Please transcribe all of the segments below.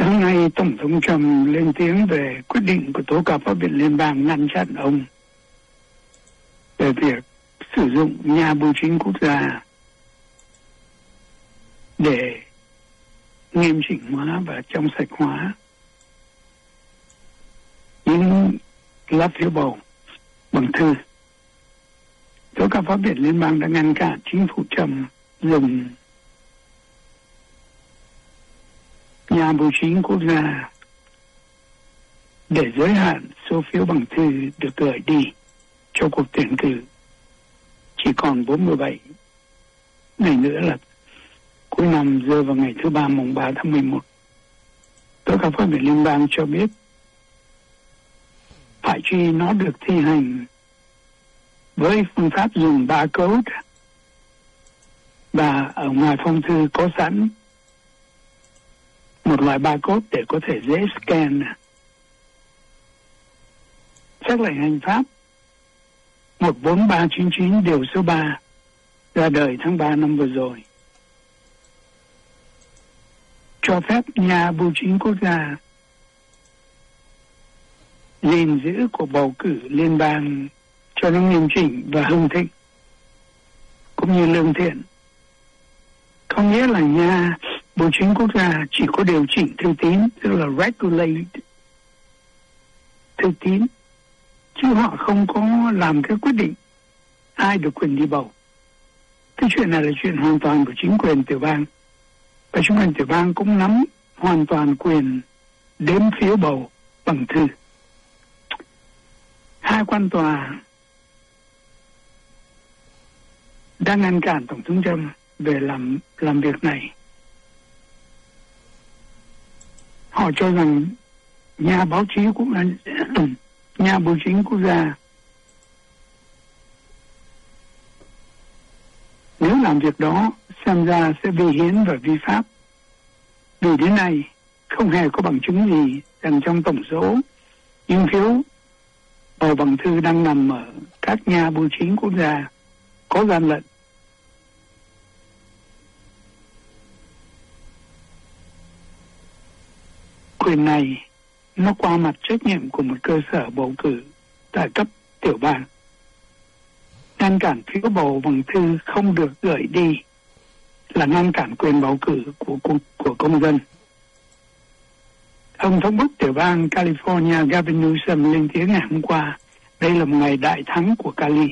Hôm nay Tổng thống Trump lên tiếng về quyết định của tố cáo pháp viện liên bang ngăn chặn ông về việc sử dụng nhà bưu chính quốc gia để nghiêm chỉnh hóa và trong sạch hóa những lá phiếu bầu bằng thư. Tố cáo pháp viện liên bang đã ngăn cản chính phủ Trump dùng nhà bưu chính quốc gia để giới hạn số phiếu bằng thư được gửi đi cho cuộc tuyển cử. Chỉ còn 47 ngày nữa là cuối năm rơi vào ngày thứ Ba mùng 3 tháng 11. Tố cáo pháp viện liên bang cho biết phải chi nó được thi hành với phương pháp dùng barcode, và ở ngoài phong thư có sẵn một loại barcode để có thể dễ scan. Sắc lệnh hành pháp 14399 điều số 3 ra đời tháng 3 năm vừa rồi cho phép nhà bưu chính quốc gia gìn giữ cuộc bầu cử liên bang cho nó nghiêm chỉnh và hưng thịnh cũng như lương thiện. Có nghĩa là nhà bưu chính quốc gia chỉ có điều chỉnh thư tín, tức là regulate thư tín, chứ họ không có làm cái quyết định ai được quyền đi bầu. Cái chuyện này là chuyện hoàn toàn của chính quyền tiểu bang, và chính quyền tiểu bang cũng nắm hoàn toàn quyền đếm phiếu bầu bằng thư. Hai quan tòa đang ngăn cản Tổng thống Trump về làm việc này. Họ cho rằng nhà báo chí cũng là nhà bưu chính quốc gia nếu làm việc đó xem ra sẽ vi hiến và vi pháp, vì đến nay không hề có bằng chứng gì rằng trong tổng số những phiếu bầu bằng thư đang nằm ở các nhà bưu chính quốc gia có gian lận. Quyền này nó qua mặt trách nhiệm của một cơ sở bầu cử tại cấp tiểu bang. Ngăn cản phiếu bầu bằng thư không được gửi đi là ngăn cản quyền bầu cử của công dân. Ông thống đốc tiểu bang California Gavin Newsom lên tiếng ngày hôm qua, đây là một ngày đại thắng của Cali.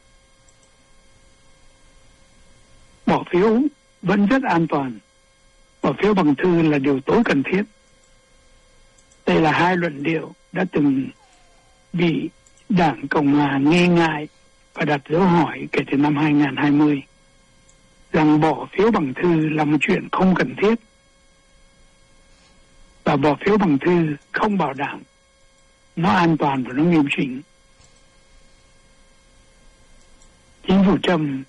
Bỏ phiếu vẫn rất an toàn. Bỏ phiếu bằng thư là điều tối cần thiết. Đây là hai luận điệu đã từng bị Đảng Cộng hòa nghi ngại và đặt dấu hỏi kể từ năm 2020, rằng bỏ phiếu bằng thư là một chuyện không cần thiết, và bỏ phiếu bằng thư không bảo đảm nó an toàn và nó nghiêm chỉnh. Chính phủ Trump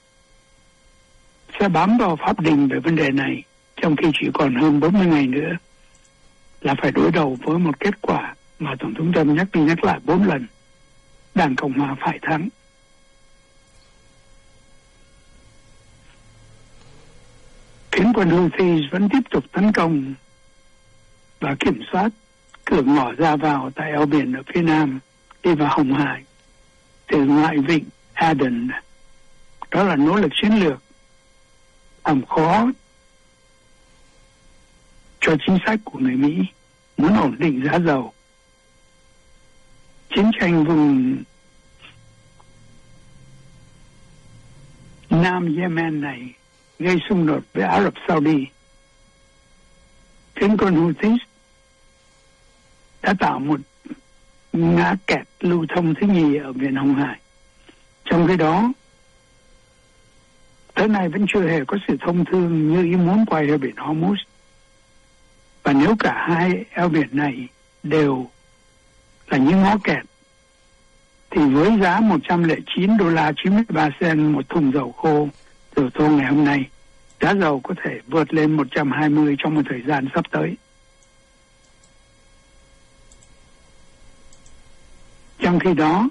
sẽ bám vào pháp định về vấn đề này, trong khi chỉ còn hơn 40 ngày nữa là phải đối đầu với một kết quả mà Tổng thống Trump nhắc đi nhắc lại 4 lần: Đảng Cộng hòa phải thắng. Phiến quân Houthi vẫn tiếp tục tấn công và kiểm soát cửa ngõ ra vào tại eo biển ở phía nam đi vào Hồng Hải từ ngoại vịnh Aden. Đó là nỗ lực chiến lược làm khó cho chính sách của người Mỹ muốn ổn định giá dầu. Chiến tranh vùng Nam Yemen này gây xung đột với Ả Rập Saudi. Phiến quân Houthi đã tạo một ngã kẹt lưu thông thứ nhì ở biển Hồng Hải. Trong khi đó, tới nay vẫn chưa hề có sự thông thương như ý muốn qua eo biển Hormuz. Và nếu cả hai eo biển này đều là những ngõ kẹt, thì với giá $109.93 một thùng dầu khô dầu thô ngày hôm nay, giá dầu có thể vượt lên 120 trong một thời gian sắp tới. Trong khi đó,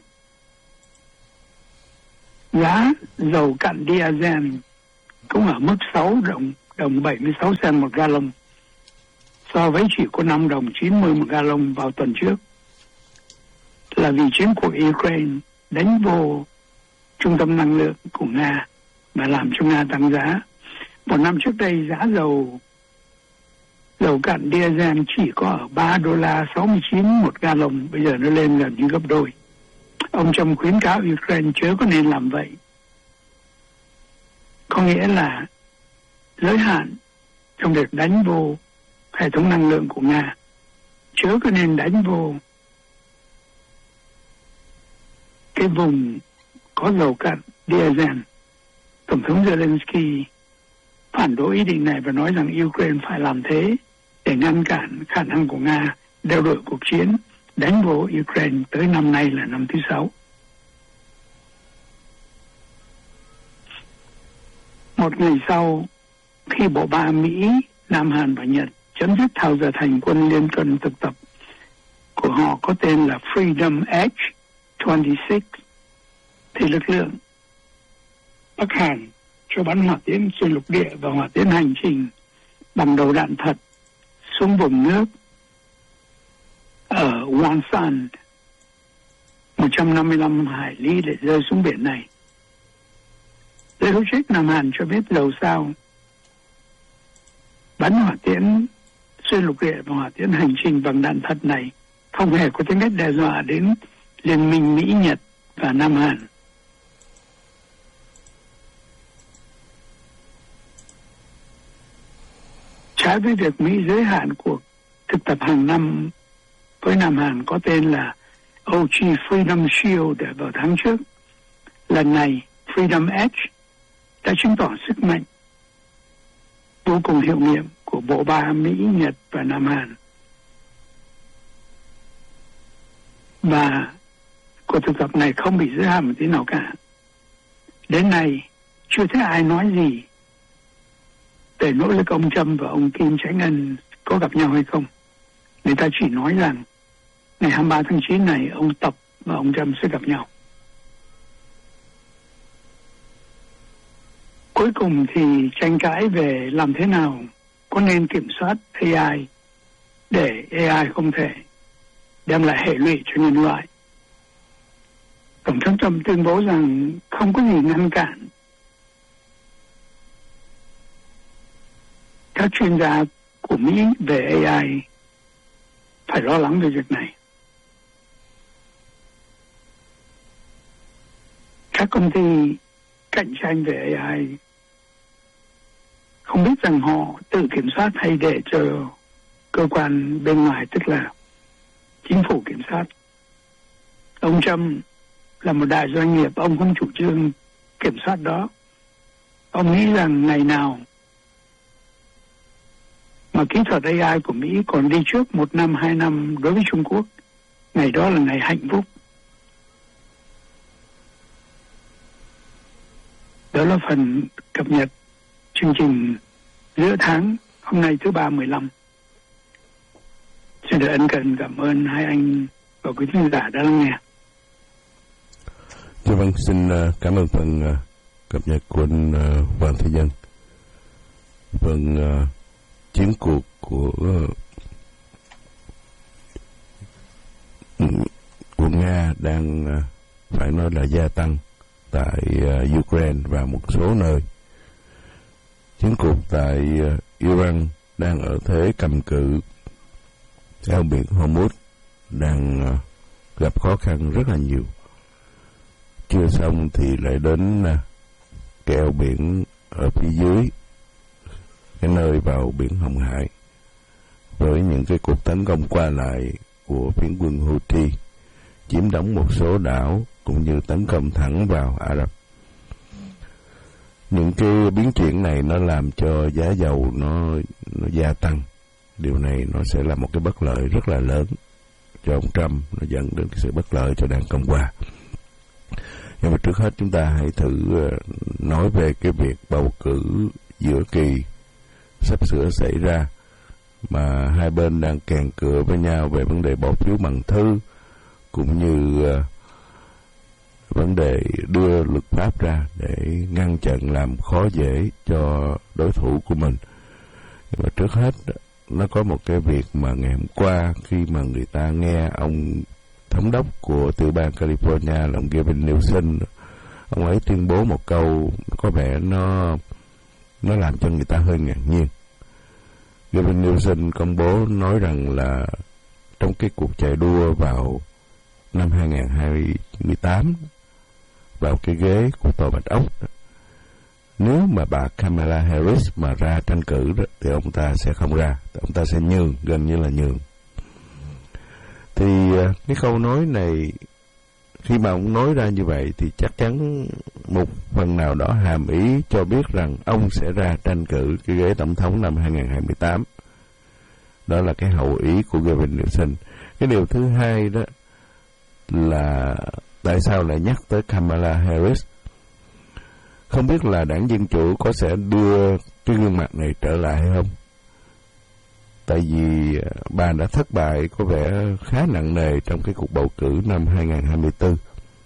giá dầu cặn diesel cũng ở mức 6 đồng 76 cent một gallon, so với chỉ có $5.90 một gallon vào tuần trước, là vì chiến cuộc Ukraine đánh vô trung tâm năng lượng của Nga và làm cho Nga tăng giá. Một năm trước đây, giá dầu cạn diesel chỉ có ở $3.69 một gallon, bây giờ nó lên gần như gấp đôi. Ông Trump khuyến cáo Ukraine chớ có nên làm vậy. Có nghĩa là giới hạn trong việc đánh vô hệ thống năng lượng của Nga, chớ có nên đánh vô cái vùng có dầu cạn diesel. Tổng thống Zelensky phản đối ý định này và nói rằng Ukraine phải làm thế để ngăn cản khả năng của Nga đeo đội cuộc chiến đánh vô Ukraine tới năm nay là năm thứ 6. Một ngày sau, khi bộ ba Mỹ, Nam Hàn và Nhật chấm dứt thao giờ thành quân liên quân thực tập của họ có tên là Freedom Edge 26, thì lực lượng Bắc Hàn cho bắn hỏa tiễn xuyên lục địa và hỏa tiễn hành trình bằng đầu đạn thật xuống vùng nước ở Wonsan, 155 hải lý để rơi xuống biển này. Giới hữu trách Nam Hàn cho biết dầu sao bắn hỏa tiễn xuyên lục địa và hỏa tiễn hành trình bằng đạn thật này không hề có tính cách đe dọa đến liên minh Mỹ, Nhật và Nam Hàn. Trái với việc Mỹ giới hạn cuộc thực tập hàng năm với Nam Hàn có tên là OG Freedom Shield để vào tháng trước, lần này Freedom Edge đã chứng tỏ sức mạnh vô cùng hiệu nghiệm của bộ ba Mỹ, Nhật và Nam Hàn. Và cuộc thực tập này không bị giới hạn một tí nào cả. Đến nay chưa thấy ai nói gì về nỗ lực ông Trump và ông Kim Jong Un có gặp nhau hay không. Người ta chỉ nói rằng ngày 23 tháng 9 này ông Tập và ông Trump sẽ gặp nhau. Cuối cùng thì tranh cãi về làm thế nào có nên kiểm soát AI để AI không thể đem lại hệ lụy cho nhân loại. Tổng thống Trump tuyên bố rằng không có gì ngăn cản các chuyên gia của Mỹ về AI phải lo lắng về việc này. Các công ty cạnh tranh về AI không biết rằng họ tự kiểm soát hay để cho cơ quan bên ngoài, tức là chính phủ kiểm soát. Ông Trump là một đại doanh nghiệp, ông không chủ trương kiểm soát đó. Ông nghĩ rằng ngày nào mà kỹ thuật AI của Mỹ còn đi trước 1 năm, 2 năm đối với Trung Quốc, ngày đó là ngày hạnh phúc. Đó là phần cập nhật chương trình giữa tháng hôm nay thứ Ba 15. Xin được ân cần cảm ơn hai anh và quý khán giả đã lắng nghe. Dạ vâng, xin cảm ơn phần cập nhật của anh Hoàng Thế Dân. Phần chiến cuộc của Nga đang phải nói là gia tăng tại Ukraine và một số nơi. Chiến cuộc tại Iran đang ở thế cầm cự. Eo biển Hormuz đang gặp khó khăn rất là nhiều. Chưa xong thì lại đến cái eo biển ở phía dưới, cái nơi vào biển Hồng Hải, với những cái cuộc tấn công qua lại của phiến quân Houthi, chiếm đóng một số đảo cũng như tấn công thẳng vào Ả Rập. Những cái biến chuyển này nó làm cho giá dầu nó gia tăng. Điều này nó sẽ là một cái bất lợi rất là lớn cho ông Trump, nó dẫn đến cái sự bất lợi cho Đảng Cộng hòa. Nhưng mà trước hết chúng ta hãy thử nói về cái việc bầu cử giữa kỳ sắp sửa xảy ra, mà hai bên đang kèn cựa với nhau về vấn đề bỏ phiếu bằng thư, cũng như vấn đề đưa luật pháp ra để ngăn chặn làm khó dễ cho đối thủ của mình. Nhưng mà trước hết nó có một cái việc mà ngày hôm qua khi mà người ta nghe ông thống đốc của tiểu bang California là ông Gavin Newsom, ông ấy tuyên bố một câu có vẻ nó làm cho người ta hơi ngạc nhiên. Gavin Newsom công bố nói rằng là trong cái cuộc chạy đua vào năm 2028 vào cái ghế của Tòa Bạch Ốc, nếu mà bà Kamala Harris mà ra tranh cử đó, thì ông ta sẽ không ra, ông ta sẽ nhường, gần như là nhường. Thì cái câu nói này, khi mà ông nói ra như vậy thì chắc chắn một phần nào đó hàm ý cho biết rằng ông sẽ ra tranh cử cái ghế tổng thống năm 2028. Đó là cái hậu ý của Gavin Newsom. Cái điều thứ hai đó là tại sao lại nhắc tới Kamala Harris? Không biết là đảng Dân Chủ có sẽ đưa cái gương mặt này trở lại hay không? Tại vì bà đã thất bại có vẻ khá nặng nề trong cái cuộc bầu cử năm 2024.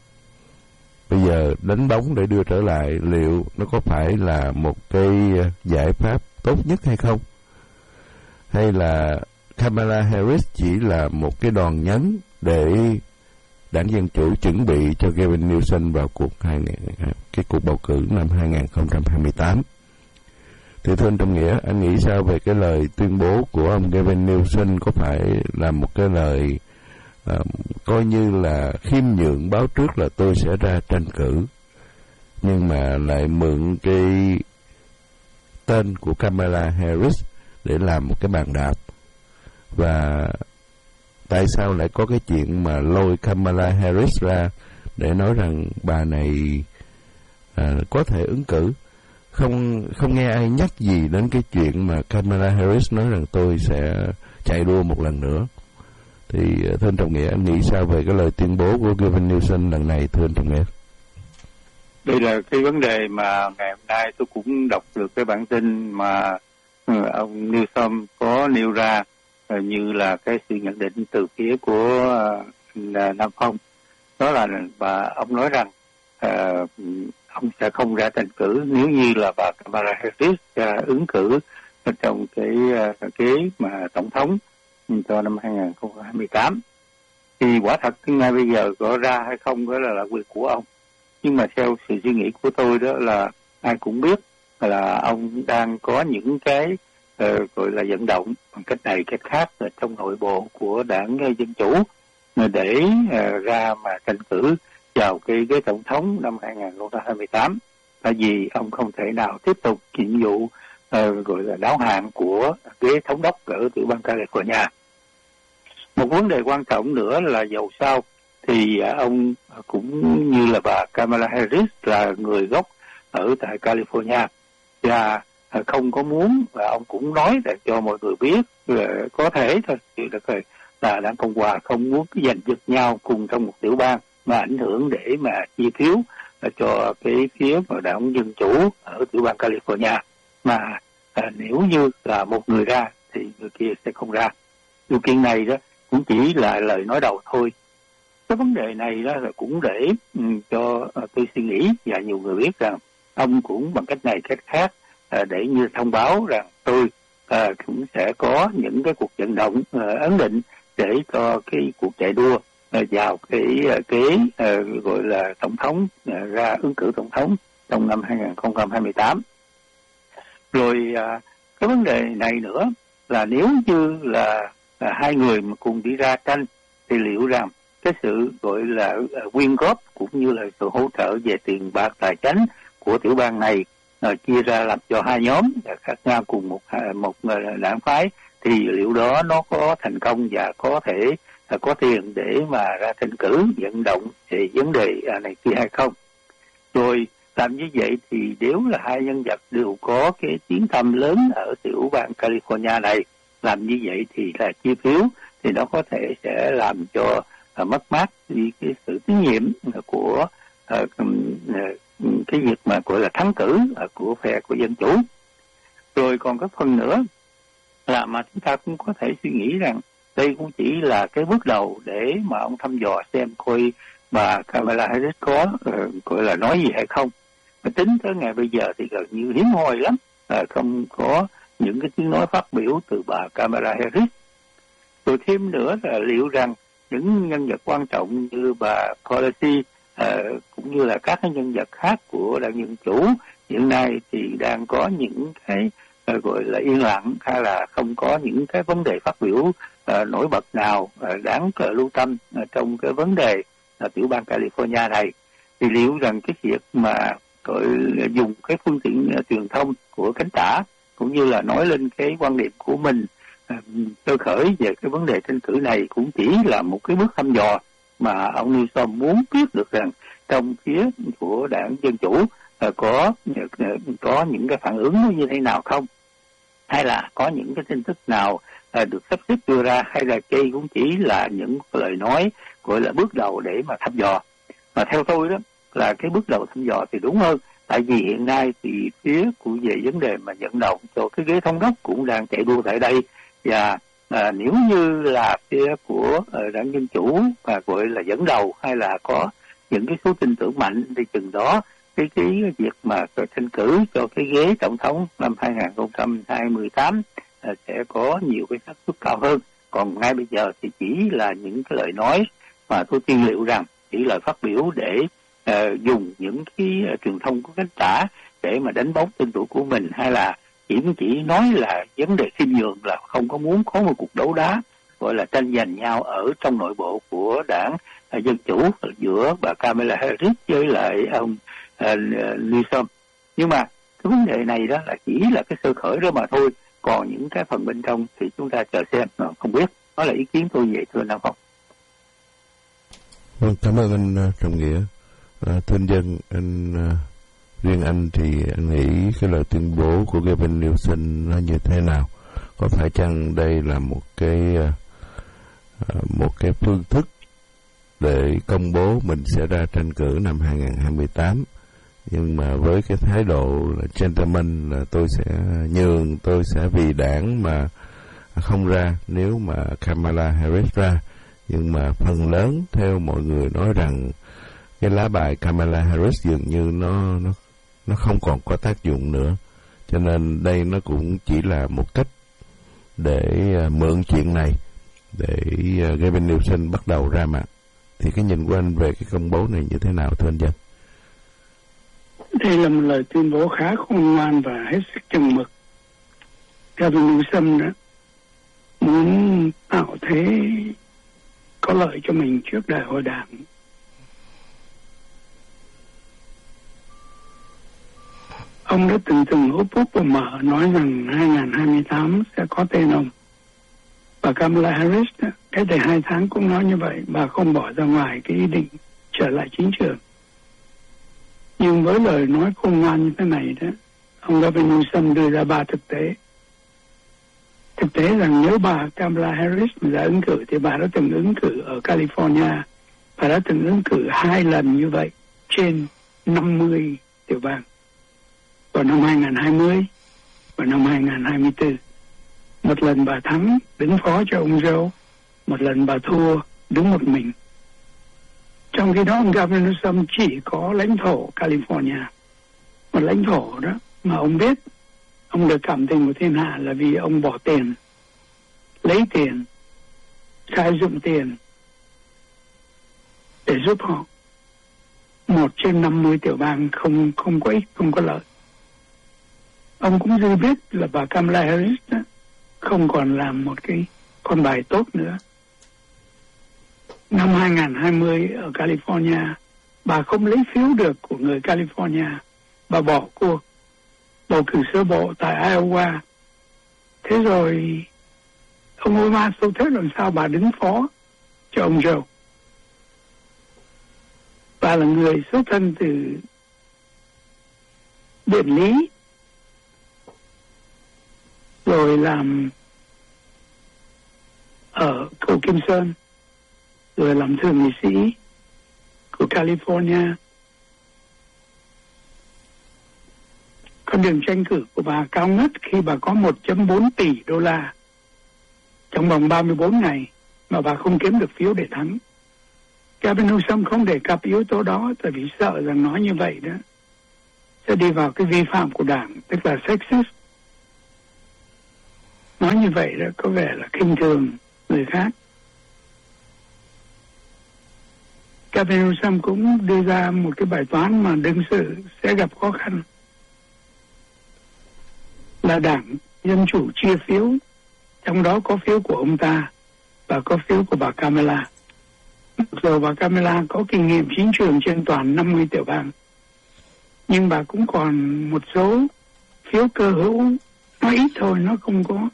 Bây giờ đánh bóng để đưa trở lại, liệu nó có phải là một cái giải pháp tốt nhất hay không? Hay là Kamala Harris chỉ là một cái đòn nhấn để đảng Dân Chủ chuẩn bị cho Gavin Newsom vào cuộc bầu cử năm 2028? Thì thưa anh Trọng Nghĩa, anh nghĩ sao về cái lời tuyên bố của ông Gavin Newsom? Có phải là một cái lời coi như là khiêm nhượng báo trước là tôi sẽ ra tranh cử, nhưng mà lại mượn cái tên của Kamala Harris để làm một cái bàn đạp? Và tại sao lại có cái chuyện mà lôi Kamala Harris ra để nói rằng bà này có thể ứng cử? Không nghe ai nhắc gì đến cái chuyện mà Kamala Harris nói rằng tôi sẽ chạy đua một lần nữa. Thì thưa anh Trọng Nghĩa, anh nghĩ sao về cái lời tuyên bố của Gavin Newsom lần này, thưa anh Trọng Nghĩa? Đây là cái vấn đề mà ngày hôm nay tôi cũng đọc được cái bản tin mà ông Newsom có nêu ra, như là cái sự nhận định từ phía của Nam Phong. Đó là ông nói rằng ông sẽ không ra tranh cử nếu như là bà Kamala Harris ứng cử trong cái mà tổng thống cho năm 2028. Thì quả thật ngay bây giờ có ra hay không đó là quyền của ông. Nhưng mà theo sự suy nghĩ của tôi đó là ai cũng biết là ông đang có những cái gọi là vận động bằng cách này cách khác trong nội bộ của đảng Dân Chủ để ra mà tranh cử vào cái ghế tổng thống năm 2028. Tại vì ông không thể nào tiếp tục nhiệm vụ gọi là đáo hạn của ghế thống đốc ở tiểu bang California. Một vấn đề quan trọng nữa là dầu sao thì ông cũng như là bà Kamala Harris là người gốc ở tại California và không có muốn, và ông cũng nói để cho mọi người biết là có thể thôi là đảng Cộng hòa không muốn giành giật nhau cùng trong một tiểu bang mà ảnh hưởng để mà chi phiếu cho cái phía mà đảng Dân Chủ ở tiểu bang California, mà nếu như là một người ra thì người kia sẽ không ra. Điều kiện này đó cũng chỉ là lời nói đầu thôi. Cái vấn đề này đó là cũng để cho tôi suy nghĩ và nhiều người biết rằng ông cũng bằng cách này cách khác để như thông báo rằng tôi cũng sẽ có những cái cuộc vận động ấn định để cho cái cuộc chạy đua vào cái gọi là tổng thống, ra ứng cử tổng thống trong năm 2028. Rồi cái vấn đề này nữa là nếu như là hai người mà cùng đi ra tranh thì liệu rằng cái sự gọi là quyên góp cũng như là sự hỗ trợ về tiền bạc tài chánh của tiểu bang này chia ra làm cho hai nhóm khác nhau cùng một đảng phái thì liệu đó nó có thành công và có thể có tiền để mà ra tranh cử vận động về vấn đề này kia hay không. Rồi làm như vậy thì nếu là hai nhân vật đều có cái tiếng tăm lớn ở tiểu bang California này, làm như vậy thì là chi phiếu thì nó có thể sẽ làm cho mất mát đi cái sự tín nhiệm của cái việc mà gọi là thắng cử của phe của Dân Chủ. Rồi còn có phần nữa là mà chúng ta cũng có thể suy nghĩ rằng đây cũng chỉ là cái bước đầu để mà ông thăm dò xem coi bà Kamala Harris có gọi là nói gì hay không. Mà tính tới ngày bây giờ thì gần như hiếm hoi lắm, không có những cái tiếng nói phát biểu từ bà Kamala Harris. Rồi thêm nữa là liệu rằng những nhân vật quan trọng như bà Pelosi cũng như là các cái nhân vật khác của Đảng Dân Chủ hiện nay thì đang có những cái gọi là yên lặng, hay là không có những cái vấn đề phát biểu nổi bật nào đáng lưu tâm trong cái vấn đề tiểu bang California này. Thì liệu rằng cái việc mà dùng cái phương tiện truyền thông của cánh tả cũng như là nói lên cái quan điểm của mình cơ khởi về cái vấn đề tranh cử này cũng chỉ là một cái bước thăm dò mà ông Newsom muốn biết được rằng trong phía của Đảng Dân Chủ có những cái phản ứng như thế nào không, hay là có những cái tin tức nào được sắp xếp đưa ra, hay là đây cũng chỉ là những lời nói gọi là bước đầu để mà thăm dò. Mà theo tôi đó là cái bước đầu thăm dò thì đúng hơn, tại vì hiện nay thì phía của về vấn đề mà vận động cho cái ghế thống đốc cũng đang chạy đua tại đây, và nếu như là phía của Đảng Dân Chủ và gọi là dẫn đầu hay là có những cái số tin tưởng mạnh thì chừng đó cái việc mà tranh cử cho cái ghế tổng thống năm 2028 sẽ có nhiều cái xác suất cao hơn. Còn ngay bây giờ thì chỉ là những cái lời nói mà tôi tiên liệu rằng chỉ là phát biểu để dùng những cái truyền thông của cánh tả để mà đánh bóng tên tuổi của mình, hay là chỉ nói là vấn đề khiêm nhường, là không có muốn có một cuộc đấu đá gọi là tranh giành nhau ở trong nội bộ của Đảng Dân Chủ giữa bà Kamala Harris với lại ông Newsom. Nhưng mà cái vấn đề này đó là chỉ là cái sơ khởi đó mà thôi, còn những cái phần bên trong thì chúng ta chờ xem, không biết. Đó là ý kiến tôi vậy, thưa Nam Phong. Vâng, cảm ơn anh Trọng Nghĩa. Thưa anh Dân, riêng anh thì anh nghĩ cái lời tuyên bố của Gavin Newsom nó như thế nào? Có phải chăng đây là một cái phương thức để công bố mình sẽ ra tranh cử năm 2028, nhưng mà với cái thái độ là gentleman, là tôi sẽ nhường, tôi sẽ vì đảng mà không ra nếu mà Kamala Harris ra. Nhưng mà phần lớn theo mọi người nói rằng cái lá bài Kamala Harris dường như nó không còn có tác dụng nữa, cho nên đây nó cũng chỉ là một cách để mượn chuyện này để Gavin Newsom bắt đầu ra mặt. Thì cái nhìn của anh về cái công bố này như thế nào, thưa anh Dân? Đây là một lời tuyên bố khá khôn ngoan và hết sức chừng mực. Gavin Newsom đó muốn tạo thế có lợi cho mình trước đại hội đảng. Ông đã từng úp và mở nói rằng 2028 sẽ có tên ông. Và Kamala Harris đó, cách đây 2 tháng cũng nói như vậy, bà không bỏ ra ngoài cái ý định trở lại chính trường. Nhưng với lời nói khôn ngoan như thế này đó, ông Gavin Newsom đưa ra 3 thực tế. Thực tế rằng nếu bà Kamala Harris mà ra ứng cử thì bà đã từng ứng cử ở California và đã từng ứng cử 2 lần như vậy trên 50 tiểu bang, vào năm 2020 và năm 2024. Một lần bà thắng đứng phó cho ông Joe, một lần bà thua đứng một mình. Trong khi đó ông Gavin Newsom chỉ có lãnh thổ California, một lãnh thổ đó mà ông biết ông được cảm tình của thiên hạ là vì ông bỏ tiền, lấy tiền, khai dụng tiền để giúp họ. 1 trên 50 tiểu bang không có ích, không có lợi. Ông cũng dư biết là bà Kamala Harris đó không còn làm một cái con bài tốt nữa. Năm 2020 ở California, bà không lấy phiếu được của người California, bà bỏ cuộc bầu cử sơ bộ tại Iowa. Thế rồi ông Obama số thế làm sao bà đứng phó cho ông Joe. Bà là người xuất thân từ điện lý, rồi làm ở cầu Kim Sơn, rồi làm thượng nghị sĩ của California. Con đường tranh cử của bà cao ngất khi bà có 1.4 tỷ đô la trong vòng 34 ngày mà bà không kiếm được phiếu để thắng. Gavin Newsom không đề cập yếu tố đó, tại vì sợ rằng nói như vậy đó sẽ đi vào cái vi phạm của đảng, tức là sexist. Nói như vậy đó có vẻ là khinh thường người khác. Gavin Newsom cũng đưa ra một cái bài toán mà đương sự sẽ gặp khó khăn, là Đảng Dân Chủ chia phiếu, trong đó có phiếu của ông ta và có phiếu của bà Kamala. Rồi bà Kamala có kinh nghiệm chính trường trên toàn 50 tiểu bang, nhưng bà cũng còn một số phiếu cơ hữu, nó ít thôi, nó không có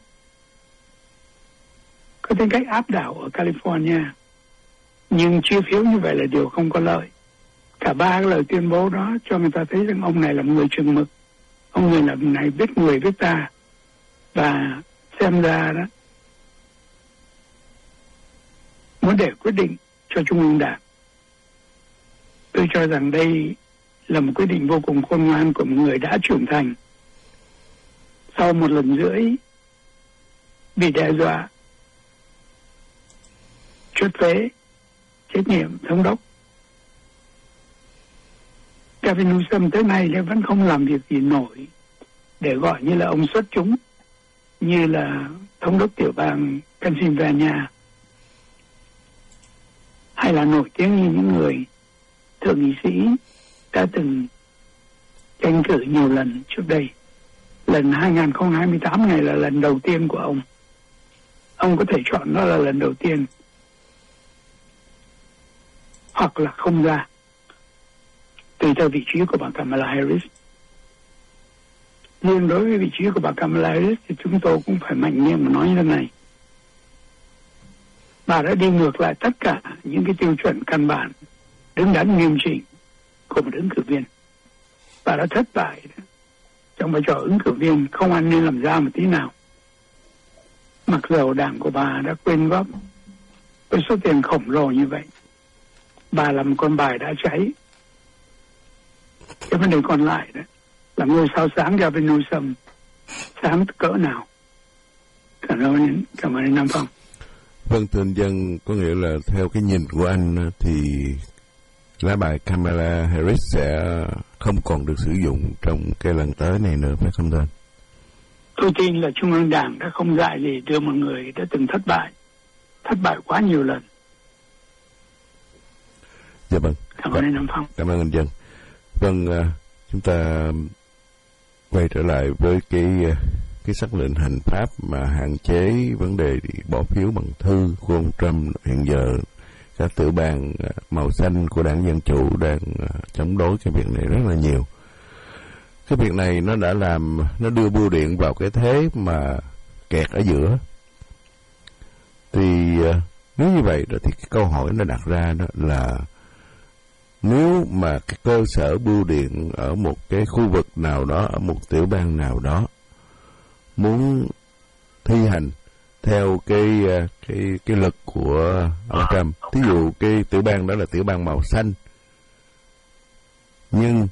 tính cách áp đảo ở California. Nhưng chia phiếu như vậy là điều không có lợi. Cả ba cái lời tuyên bố đó cho người ta thấy rằng ông này là một người chừng mực, ông người là này biết người biết ta, và xem ra đó muốn để quyết định cho Trung ương Đảng. Tôi cho rằng đây là một quyết định vô cùng khôn ngoan của một người đã trưởng thành. Sau một lần rưỡi bị đe dọa, truất phế, trách nhiệm thống đốc, Gavin Newsom tới nay vẫn không làm việc gì nổi để gọi như là ông xuất chúng, như là thống đốc tiểu bang Pennsylvania, hay là nổi tiếng như những người thượng nghị sĩ đã từng tranh cử nhiều lần trước đây. Lần 2028 này là lần đầu tiên của ông. Ông có thể chọn nó là lần đầu tiên, hoặc là không ra, tùy theo vị trí của bà Kamala Harris. Nhưng đối với vị trí của bà Kamala Harris thì chúng tôi cũng phải mạnh miệng mà nói như thế này. Bà đã đi ngược lại tất cả những cái tiêu chuẩn căn bản, đứng đắn nghiêm chỉnh của một ứng cử viên. Bà đã thất bại trong vai trò ứng cử viên, không ăn nên làm ra một tí nào. Mặc dù đảng của bà đã quyên góp với số tiền khổng lồ như vậy, bà là một con bài đã cháy. Cái vấn đề còn lại đó là ngôi sao sáng Gavin Newsom sáng cỡ nào. Cảm ơn Nam Phong. Vâng, thưa anh Dân, có nghĩa là theo cái nhìn của anh thì lá bài Kamala Harris sẽ không còn được sử dụng trong cái lần tới này nữa, phải không thưa? Tôi tin là Trung ương Đảng đã không dại gì đưa một người đã từng thất bại quá nhiều lần. Dạ vâng. Cảm ơn anh Nam Phong. Cảm ơn anh Dân. Vâng, chúng ta quay trở lại với cái sắc lệnh hành pháp mà hạn chế vấn đề bỏ phiếu bằng thư của ông Trump. Hiện giờ các tiểu bang màu xanh của Đảng Dân Chủ đang chống đối cái việc này rất là nhiều. Cái việc này nó đã nó đưa bưu điện vào cái thế mà kẹt ở giữa. Thì nếu như vậy đó thì cái câu hỏi nó đặt ra đó là nếu mà cái cơ sở bưu điện ở một cái khu vực nào đó, ở một tiểu bang nào đó muốn thi hành theo cái lực của ông Trump, thí dụ cái tiểu bang đó là tiểu bang màu xanh, nhưng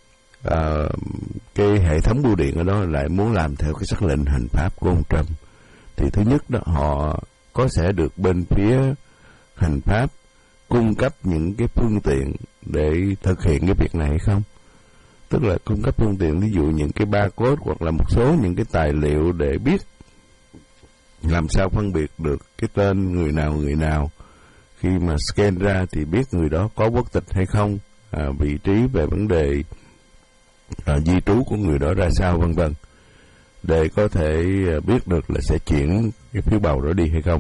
cái hệ thống bưu điện ở đó lại muốn làm theo cái sắc lệnh hành pháp của ông Trump, thì thứ nhất đó họ có sẽ được bên phía hành pháp cung cấp những cái phương tiện để thực hiện cái việc này hay không? Tức là cung cấp phương tiện, ví dụ những cái barcode hoặc là một số những cái tài liệu để biết làm sao phân biệt được cái tên người nào khi mà scan ra thì biết người đó có quốc tịch hay không, vị trí về vấn đề di trú của người đó ra sao, vân vân, để có thể biết được là sẽ chuyển cái phiếu bầu đó đi hay không.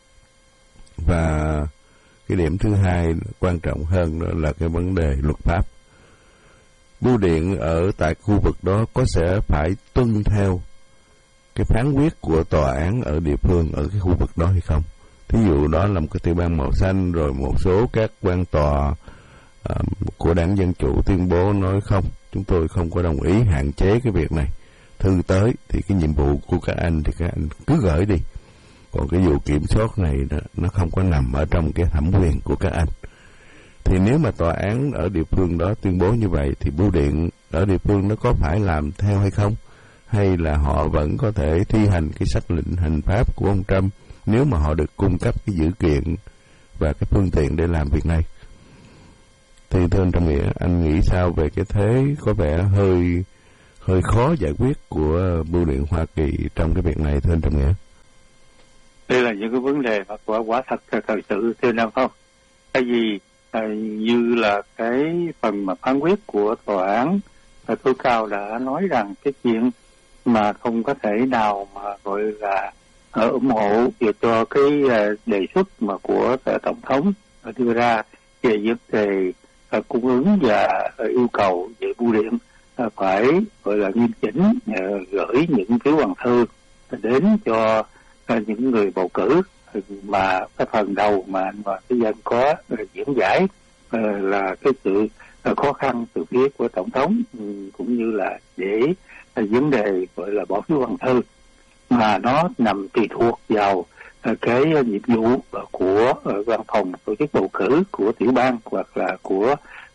Và cái điểm thứ hai quan trọng hơn đó là cái vấn đề luật pháp. Bưu điện ở tại khu vực đó có sẽ phải tuân theo cái phán quyết của tòa án ở địa phương ở cái khu vực đó hay không. Thí dụ đó là một cái tiểu bang màu xanh, rồi một số các quan tòa của Đảng Dân Chủ tuyên bố nói không, chúng tôi không có đồng ý hạn chế cái việc này. Thư tới thì cái nhiệm vụ của các anh thì các anh cứ gửi đi. Còn cái vụ kiểm soát này đó, nó không có nằm ở trong cái thẩm quyền của các anh. Thì nếu mà tòa án ở địa phương đó tuyên bố như vậy thì bưu điện ở địa phương nó có phải làm theo hay không? Hay là họ vẫn có thể thi hành cái sắc lệnh hành pháp của ông Trump nếu mà họ được cung cấp cái dữ kiện và cái phương tiện để làm việc này? Thì thưa anh Trọng Nghĩa, anh nghĩ sao về cái thế có vẻ hơi khó giải quyết của Bưu điện Hoa Kỳ trong cái việc này, thưa anh Trọng Nghĩa? Đây là những cái vấn đề mà quả thật thời sự, thưa Nam Phong. Tại vì như là cái phần mà phán quyết của tòa án tối cao đã nói rằng cái chuyện mà không có thể nào mà gọi là ủng hộ về cho cái đề xuất mà của tổng thống đưa ra về vấn đề cung ứng và yêu cầu về bưu điện phải gọi là nghiêm chỉnh gửi những phiếu bằng thư đến cho những người bầu cử, mà cái phần đầu mà anh và cái dân có diễn giải là cái sự khó khăn từ phía của tổng thống, cũng như là để vấn đề gọi là bỏ phiếu bằng thư, mà nó nằm tùy thuộc vào cái nhiệm vụ của văn phòng tổ chức bầu cử của tiểu bang hoặc là của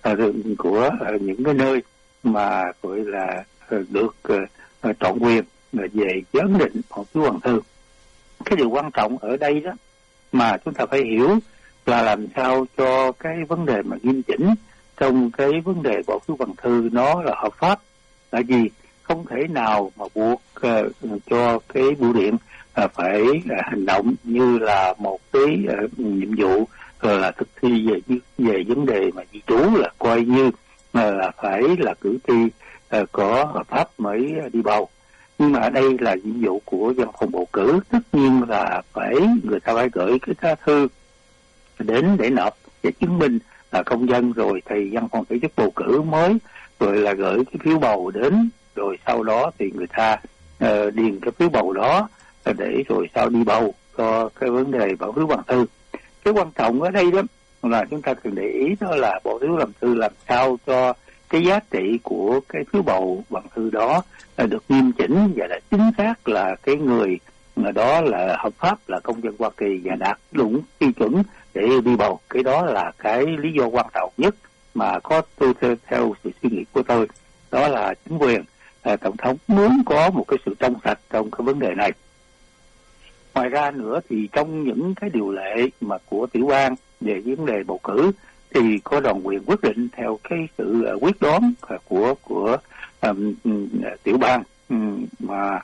những cái nơi mà gọi là được trọn quyền về giám định bỏ phiếu bằng thư. Cái điều quan trọng ở đây đó mà chúng ta phải hiểu là làm sao cho cái vấn đề mà nghiêm chỉnh trong cái vấn đề bỏ phiếu bằng thư nó là hợp pháp. Tại vì không thể nào mà buộc cho cái bưu điện phải hành động như là một cái nhiệm vụ là thực thi về vấn đề mà di trú, là coi như là phải là cử tri có hợp pháp mới đi bầu. Nhưng mà ở đây là nhiệm vụ của văn phòng bầu cử, tất nhiên là người ta phải gửi cái lá thư đến để nộp để chứng minh là công dân, rồi thì văn phòng tổ chức bầu cử mới rồi là gửi cái phiếu bầu đến, rồi sau đó thì người ta điền cái phiếu bầu đó để rồi sau đi bầu cho cái vấn đề bỏ phiếu bằng thư. Cái quan trọng ở đây đó là chúng ta cần để ý, đó là bỏ phiếu bằng thư làm sao cho cái giá trị của cái phiếu bầu bằng thư đó là được nghiêm chỉnh và là chính xác là cái người mà đó là hợp pháp, là công dân Hoa Kỳ và đạt đúng tiêu chuẩn để đi bầu. Cái đó là cái lý do quan trọng nhất mà có tôi theo sự suy nghĩ của tôi, đó là chính quyền tổng thống muốn có một cái sự trong sạch trong cái vấn đề này. Ngoài ra nữa thì trong những cái điều lệ mà của tiểu bang về vấn đề bầu cử thì có đoàn quyền quyết định theo cái sự quyết đoán của tiểu bang mà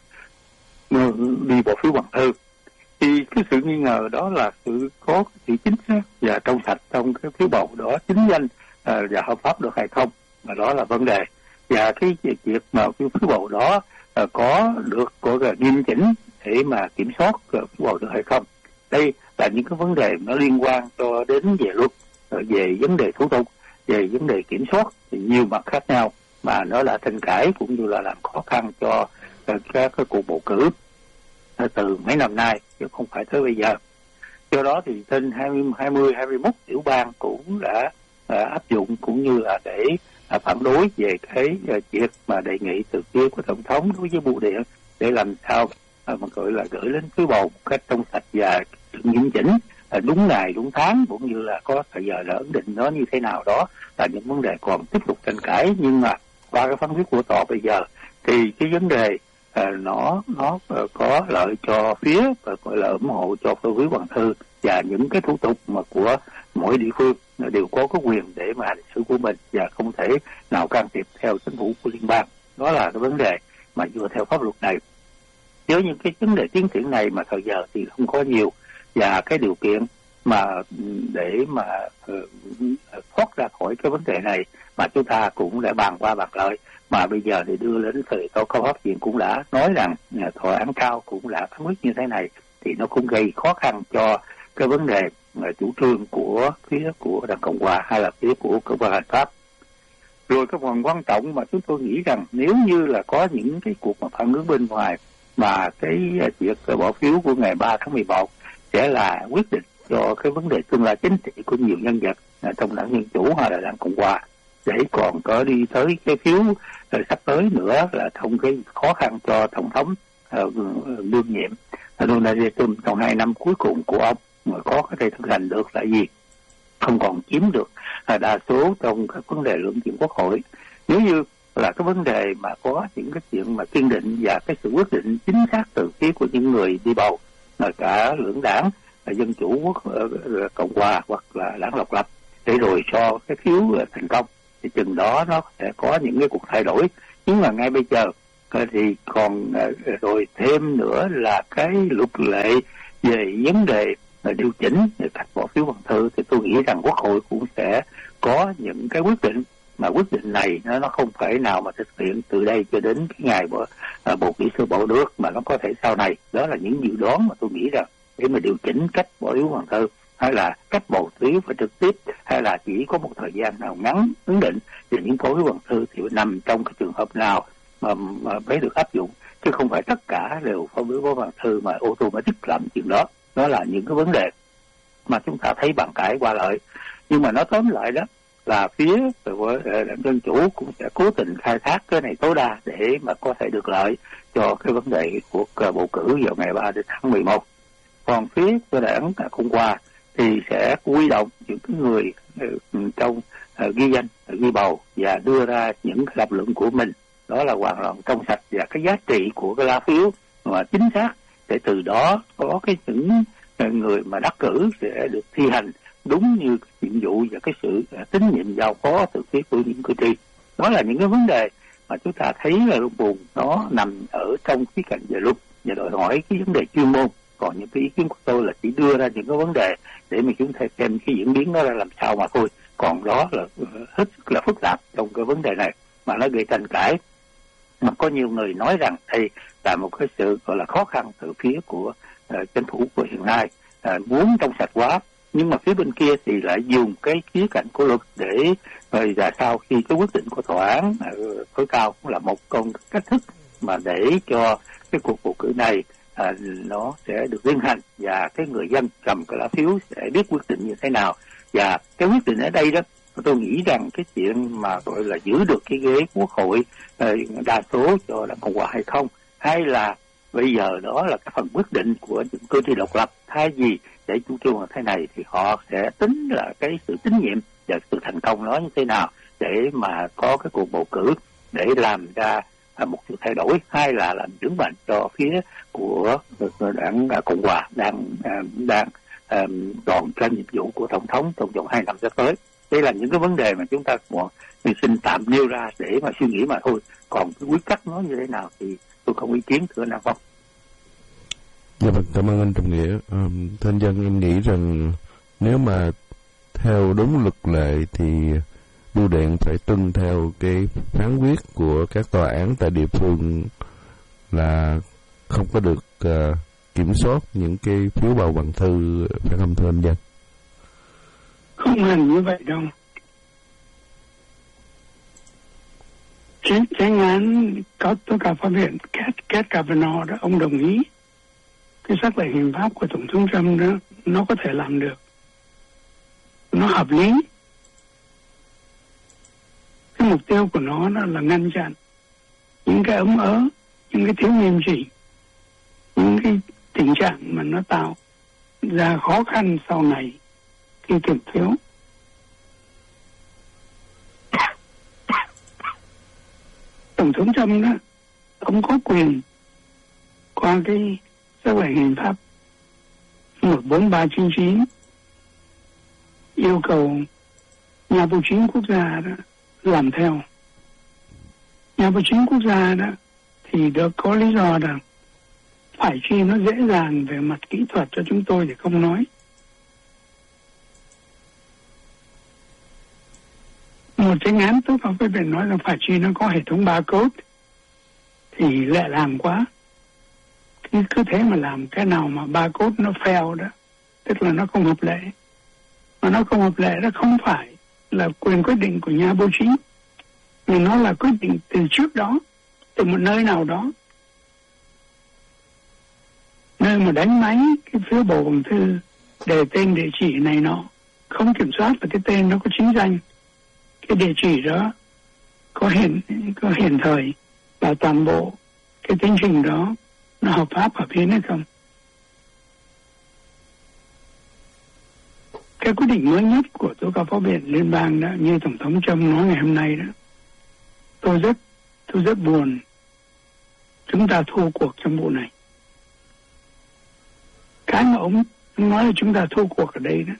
đi bỏ phiếu bằng thư. Thì cái sự nghi ngờ đó là có sự chính xác và trong sạch trong cái phiếu bầu đó, chính danh và hợp pháp được hay không, mà đó là vấn đề. Và cái việc mà phiếu bầu đó có nghiêm chỉnh để mà kiểm soát phiếu bầu được hay không. Đây là những cái vấn đề nó liên quan cho đến về luật, về vấn đề thủ tục, về vấn đề kiểm soát, thì nhiều mặt khác nhau mà nó là tranh cãi cũng như là làm khó khăn cho các cái cuộc bầu cử từ mấy năm nay chứ không phải tới bây giờ. Do đó thì trên 21 tiểu bang cũng đã áp dụng cũng như là để phản đối về cái việc mà đề nghị từ phía của tổng thống đối với bưu điện để làm sao mà gọi là gửi đến phiếu bầu một cách trong sạch và nghiêm chỉnh, đúng ngày đúng tháng, cũng như là có thời giờ là ấn định nó như thế nào. Đó là những vấn đề còn tiếp tục tranh cãi, nhưng mà qua cái phán quyết của tòa bây giờ thì cái vấn đề nó có lợi cho phía gọi là ủng hộ cho phiếu bằng thư, và những cái thủ tục mà của mỗi địa phương đều có quyền để mà hành xử của mình và không thể nào can thiệp theo chính phủ của liên bang. Đó là cái vấn đề mà dựa theo pháp luật này. Với những cái vấn đề tiến triển này mà thời giờ thì không có nhiều, và cái điều kiện mà để mà thoát ra khỏi cái vấn đề này mà chúng ta cũng đã bàn qua bàn lại, mà bây giờ thì đưa lên thời tòa cao pháp viện cũng đã nói rằng tòa án cao cũng đã phán quyết như thế này, thì nó cũng gây khó khăn cho cái vấn đề chủ trương của phía của Đảng Cộng Hòa hay là phía của Cộng hòa Hành pháp. Rồi cái phần quan trọng mà chúng tôi nghĩ rằng nếu như là có những cái cuộc mà phản ứng bên ngoài mà cái việc bỏ phiếu của ngày 3 tháng 11 sẽ là quyết định cho cái vấn đề tương lai chính trị của nhiều nhân vật trong Đảng Dân Chủ hay là Đảng Cộng Hòa, để còn có đi tới cái phiếu sắp tới nữa là không cái khó khăn cho tổng thống đương nhiệm Donald Trump trong 2 năm cuối cùng của ông mà có thể thực hành được là gì? Không còn chiếm được đa số trong các vấn đề luận chuyện quốc hội. Nếu như là cái vấn đề mà có những cái chuyện mà kiên định và cái sự quyết định chính xác từ phía của những người đi bầu, là cả lưỡng đảng Dân Chủ Cộng Hòa hoặc là đảng độc lập, để rồi cho cái phiếu thành công, thì chừng đó nó sẽ có những cái cuộc thay đổi. Nhưng mà ngay bây giờ thì còn rồi thêm nữa là cái luật lệ về vấn đề điều chỉnh về cách bỏ phiếu bằng thư, thì tôi nghĩ rằng Quốc hội cũng sẽ có những cái quyết định, mà quyết định này nó không phải nào mà thực hiện từ đây cho đến cái ngày bầu cử sơ bộ được, mà nó có thể sau này. Đó là những dự đoán mà tôi nghĩ rằng để mà điều chỉnh cách bỏ phiếu bằng thư, hay là cách bầu phiếu phải trực tiếp, hay là chỉ có một thời gian nào ngắn ấn định, thì những bỏ phiếu bằng thư thì nằm trong cái trường hợp nào mà mới được áp dụng, chứ không phải tất cả đều bỏ phiếu bằng thư mà ô tô mới thích làm chuyện đó. Đó là những cái vấn đề mà chúng ta thấy bàn cãi qua lại. Nhưng mà nói tóm lại đó là phía của Đảng Dân Chủ cũng sẽ cố tình khai thác cái này tối đa để mà có thể được lợi cho cái vấn đề của bầu cử vào ngày 3 tháng 11. Còn phía của Đảng Cộng Hòa thì sẽ huy động những cái người trong ghi danh, ghi bầu và đưa ra những cái lập luận của mình, đó là hoàn toàn trong sạch và cái giá trị của cái lá phiếu mà chính xác, để từ đó có cái những người mà đắc cử sẽ được thi hành đúng như nhiệm vụ và cái sự tín nhiệm giao phó từ phía của những cử tri. Đó là những cái vấn đề mà chúng ta thấy là buồn, nó nằm ở trong khía cạnh về luật và đòi hỏi cái vấn đề chuyên môn. Còn những cái ý kiến của tôi là chỉ đưa ra những cái vấn đề để mà chúng ta xem cái diễn biến nó ra làm sao mà thôi. Còn đó là hết sức là phức tạp trong cái vấn đề này mà nó gây tranh cãi. Mà có nhiều người nói rằng đây là một cái sự gọi là khó khăn từ phía của chính phủ của hiện nay, muốn trong sạch quá, nhưng mà phía bên kia thì lại dùng cái khía cạnh của luật để và sau khi cái quyết định của tòa án tối cao cũng là một con cách thức mà để cho cái cuộc bầu cử này nó sẽ được tiến hành, và cái người dân cầm cái lá phiếu sẽ biết quyết định như thế nào. Và cái quyết định ở đây đó, tôi nghĩ rằng cái chuyện mà gọi là giữ được cái ghế Quốc hội đa số cho Đảng Cộng Hòa hay không, hay là bây giờ đó là cái phần quyết định của những cử tri độc lập, thay vì để chủ trương là thế này thì họ sẽ tính là cái sự tín nhiệm và sự thành công nó như thế nào để mà có cái cuộc bầu cử để làm ra một sự thay đổi, hay là làm vững mạnh cho phía của Đảng Cộng Hòa đang còn trên nhiệm vụ của tổng thống trong vòng 2 năm sắp tới. Đây là những cái vấn đề mà chúng ta xin tạm nêu ra để mà suy nghĩ mà thôi. Còn cái quyết cách nó như thế nào thì tôi không ý kiến, thưa anh Phong. Dạ vâng, cảm ơn anh Trọng Nghĩa. Thưa anh Dân, em nghĩ rằng nếu mà theo đúng luật lệ thì bưu điện phải tuân theo cái phán quyết của các tòa án tại địa phương, là không có được kiểm soát những cái phiếu bầu bằng thư, phải không thưa anh Dân? Không hẳn như vậy đâu. Chánh án có tất cả pháp viện Keith Kavanaugh đó, ông đồng ý cái sắc lệnh hình pháp của Tổng thống Trump đó, nó có thể làm được, nó hợp lý. Cái mục tiêu của nó là ngăn chặn những cái ấm ớ, những cái thiếu nghiêm chỉnh, những cái tình trạng mà nó tạo ra khó khăn sau này khi kiểm phiếu. Tổng thống Trump đó, ông có quyền qua cái sắc lệnh hình pháp 14399 yêu cầu nhà bầu chính quốc gia đó làm theo. Nhà bầu chính quốc gia đó thì được có lý do rằng phải chi nó dễ dàng về mặt kỹ thuật cho chúng tôi thì không nói. Một chánh án tốt pháp với nói là phải chi nó có hệ thống barcode thì lại làm quá. Cứ thế mà làm cái nào mà barcode nó fail đó, tức là nó không hợp lệ. Mà nó không hợp lệ đó không phải là quyền quyết định của nhà bầu chính, mà nó là quyết định từ trước đó, từ một nơi nào đó, nơi mà đánh máy cái phiếu bầu bằng thư, đề tên địa chỉ này nọ, không kiểm soát là cái tên nó có chính danh, cái địa chỉ đó có hiện thời, và toàn bộ cái tiến trình đó nó hợp pháp hợp hiến hay không. Cái quyết định mới nhất của tố cáo phó viện liên bang đó, như Tổng thống Trump nói ngày hôm nay đó, tôi rất buồn chúng ta thua cuộc trong vụ này. Cái mà ông nói là chúng ta thua cuộc ở đây đó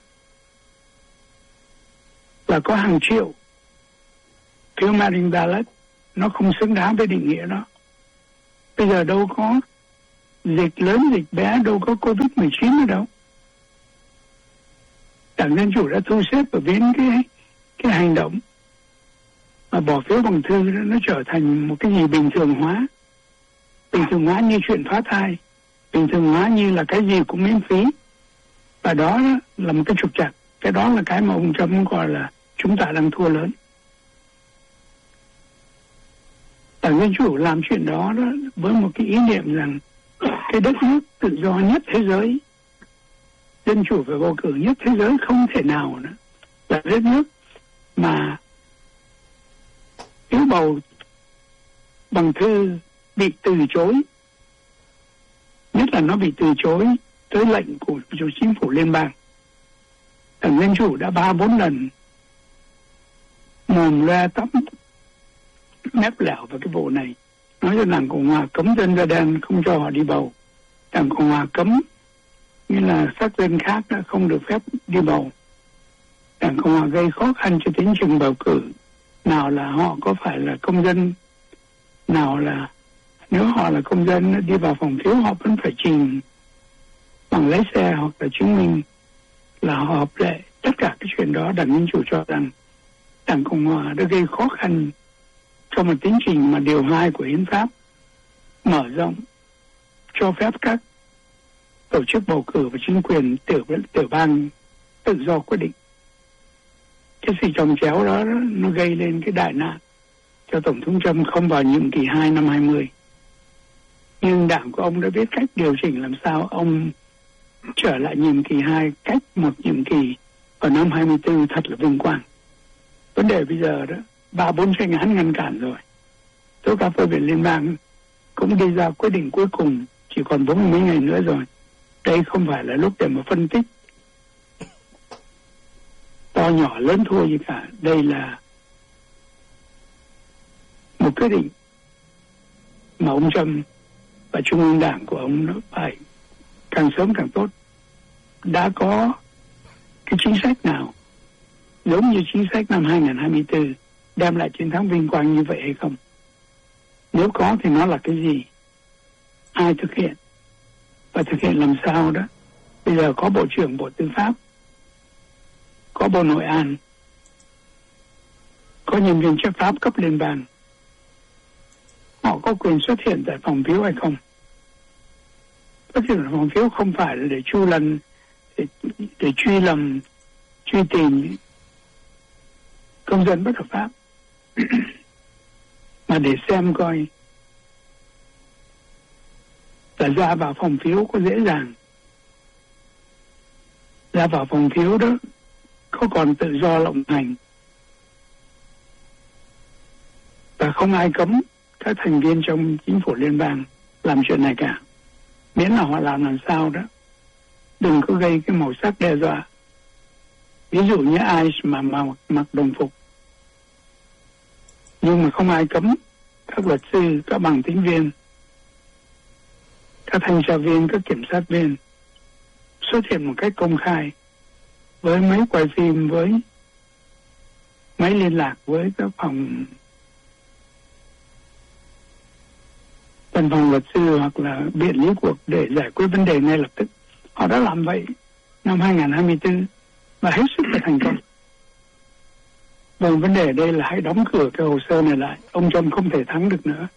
là có hàng triệu phiếu mail-in ballot, nó không xứng đáng với định nghĩa đó. Bây giờ đâu có dịch lớn dịch bé, đâu có Covid-19 nữa đâu. Đảng Dân Chủ đã thu xếp và biến cái hành động mà bỏ phiếu bằng thư đó, nó trở thành một cái gì bình thường hóa. Bình thường hóa như chuyện phá thai, bình thường hóa như là cái gì cũng miễn phí. Và đó là một cái trục trặc. Cái đó là cái mà ông Trump gọi là chúng ta đang thua lớn. Đảng Dân Chủ làm chuyện đó với một cái ý niệm rằng cái đất nước tự do nhất thế giới, dân chủ và bầu cử nhất thế giới không thể nào nữa là đất nước mà phiếu bầu bằng thư bị từ chối, nhất là nó bị từ chối tới lệnh của chính phủ liên bang. Đảng Dân Chủ đã 3-4 lần mồm loa tắm mép lẹo vào cái vụ này, nói cho Đảng Cộng Hòa cấm dân da đen, không cho họ đi bầu. Đảng Cộng Hòa cấm như là sắc dân khác đã không được phép đi bầu. Đảng Cộng Hòa gây khó khăn cho tiến trình bầu cử. Nào là họ có phải là công dân, nào là nếu họ là công dân đi vào phòng phiếu họ vẫn phải trình bằng lái xe hoặc là chứng minh là họ hợp lệ. Tất cả cái chuyện đó Đảng Dân Chủ cho rằng Đảng Cộng Hòa đã gây khó khăn cho một tiến trình mà điều 2 của Hiến pháp mở rộng cho phép các tổ chức bầu cử và chính quyền tiểu bang tự do quyết định. Cái sự chồng chéo đó nó gây lên cái đại nạn cho Tổng thống Trump không vào nhiệm kỳ 2 năm 20. Nhưng đảng của ông đã biết cách điều chỉnh làm sao ông trở lại nhiệm kỳ 2 cách một nhiệm kỳ vào năm 24 thật là vinh quang. Vấn đề bây giờ đó 3-4 tranh án ngăn cản rồi. Tố cáo phê bình liên bang cũng đi ra quyết định cuối cùng, chỉ còn 40 mấy ngày nữa rồi. Đây không phải là lúc để mà phân tích to nhỏ lớn thua gì cả. Đây là một quyết định mà ông Trump và Trung ương Đảng của ông nó phải càng sớm càng tốt. Đã có cái chính sách nào giống như chính sách năm 2024 đem lại chiến thắng vinh quang như vậy hay không? Nếu có thì nó là cái gì? Ai thực hiện? Và thực hiện làm sao đó? Bây giờ có Bộ trưởng Bộ Tư pháp, có Bộ Nội an, có nhân viên chấp pháp cấp liên bang. Họ có quyền xuất hiện tại phòng phiếu hay không? Xuất hiện tại phòng phiếu không phải là để chu lần, để truy lầm, truy tìm công dân bất hợp pháp, mà để xem coi là ra vào phòng phiếu có dễ dàng, ra vào phòng phiếu đó có còn tự do lộng hành, và không ai cấm các thành viên trong chính phủ liên bang làm chuyện này cả, miễn là họ làm sao đó đừng có gây cái màu sắc đe dọa. Ví dụ như ai mà mặc đồng phục, nhưng mà không ai cấm các luật sư, các bằng tín viên, các thanh tra viên, các kiểm sát viên xuất hiện một cách công khai với máy quay phim, với máy liên lạc với các văn phòng luật sư hoặc là biện lý cuộc để giải quyết vấn đề ngay lập tức. Họ đã làm vậy năm 2024 và hết sức là thành công. Vâng, vấn đề ở đây là hãy đóng cửa cái hồ sơ này lại. Ông Trump không thể thắng được nữa.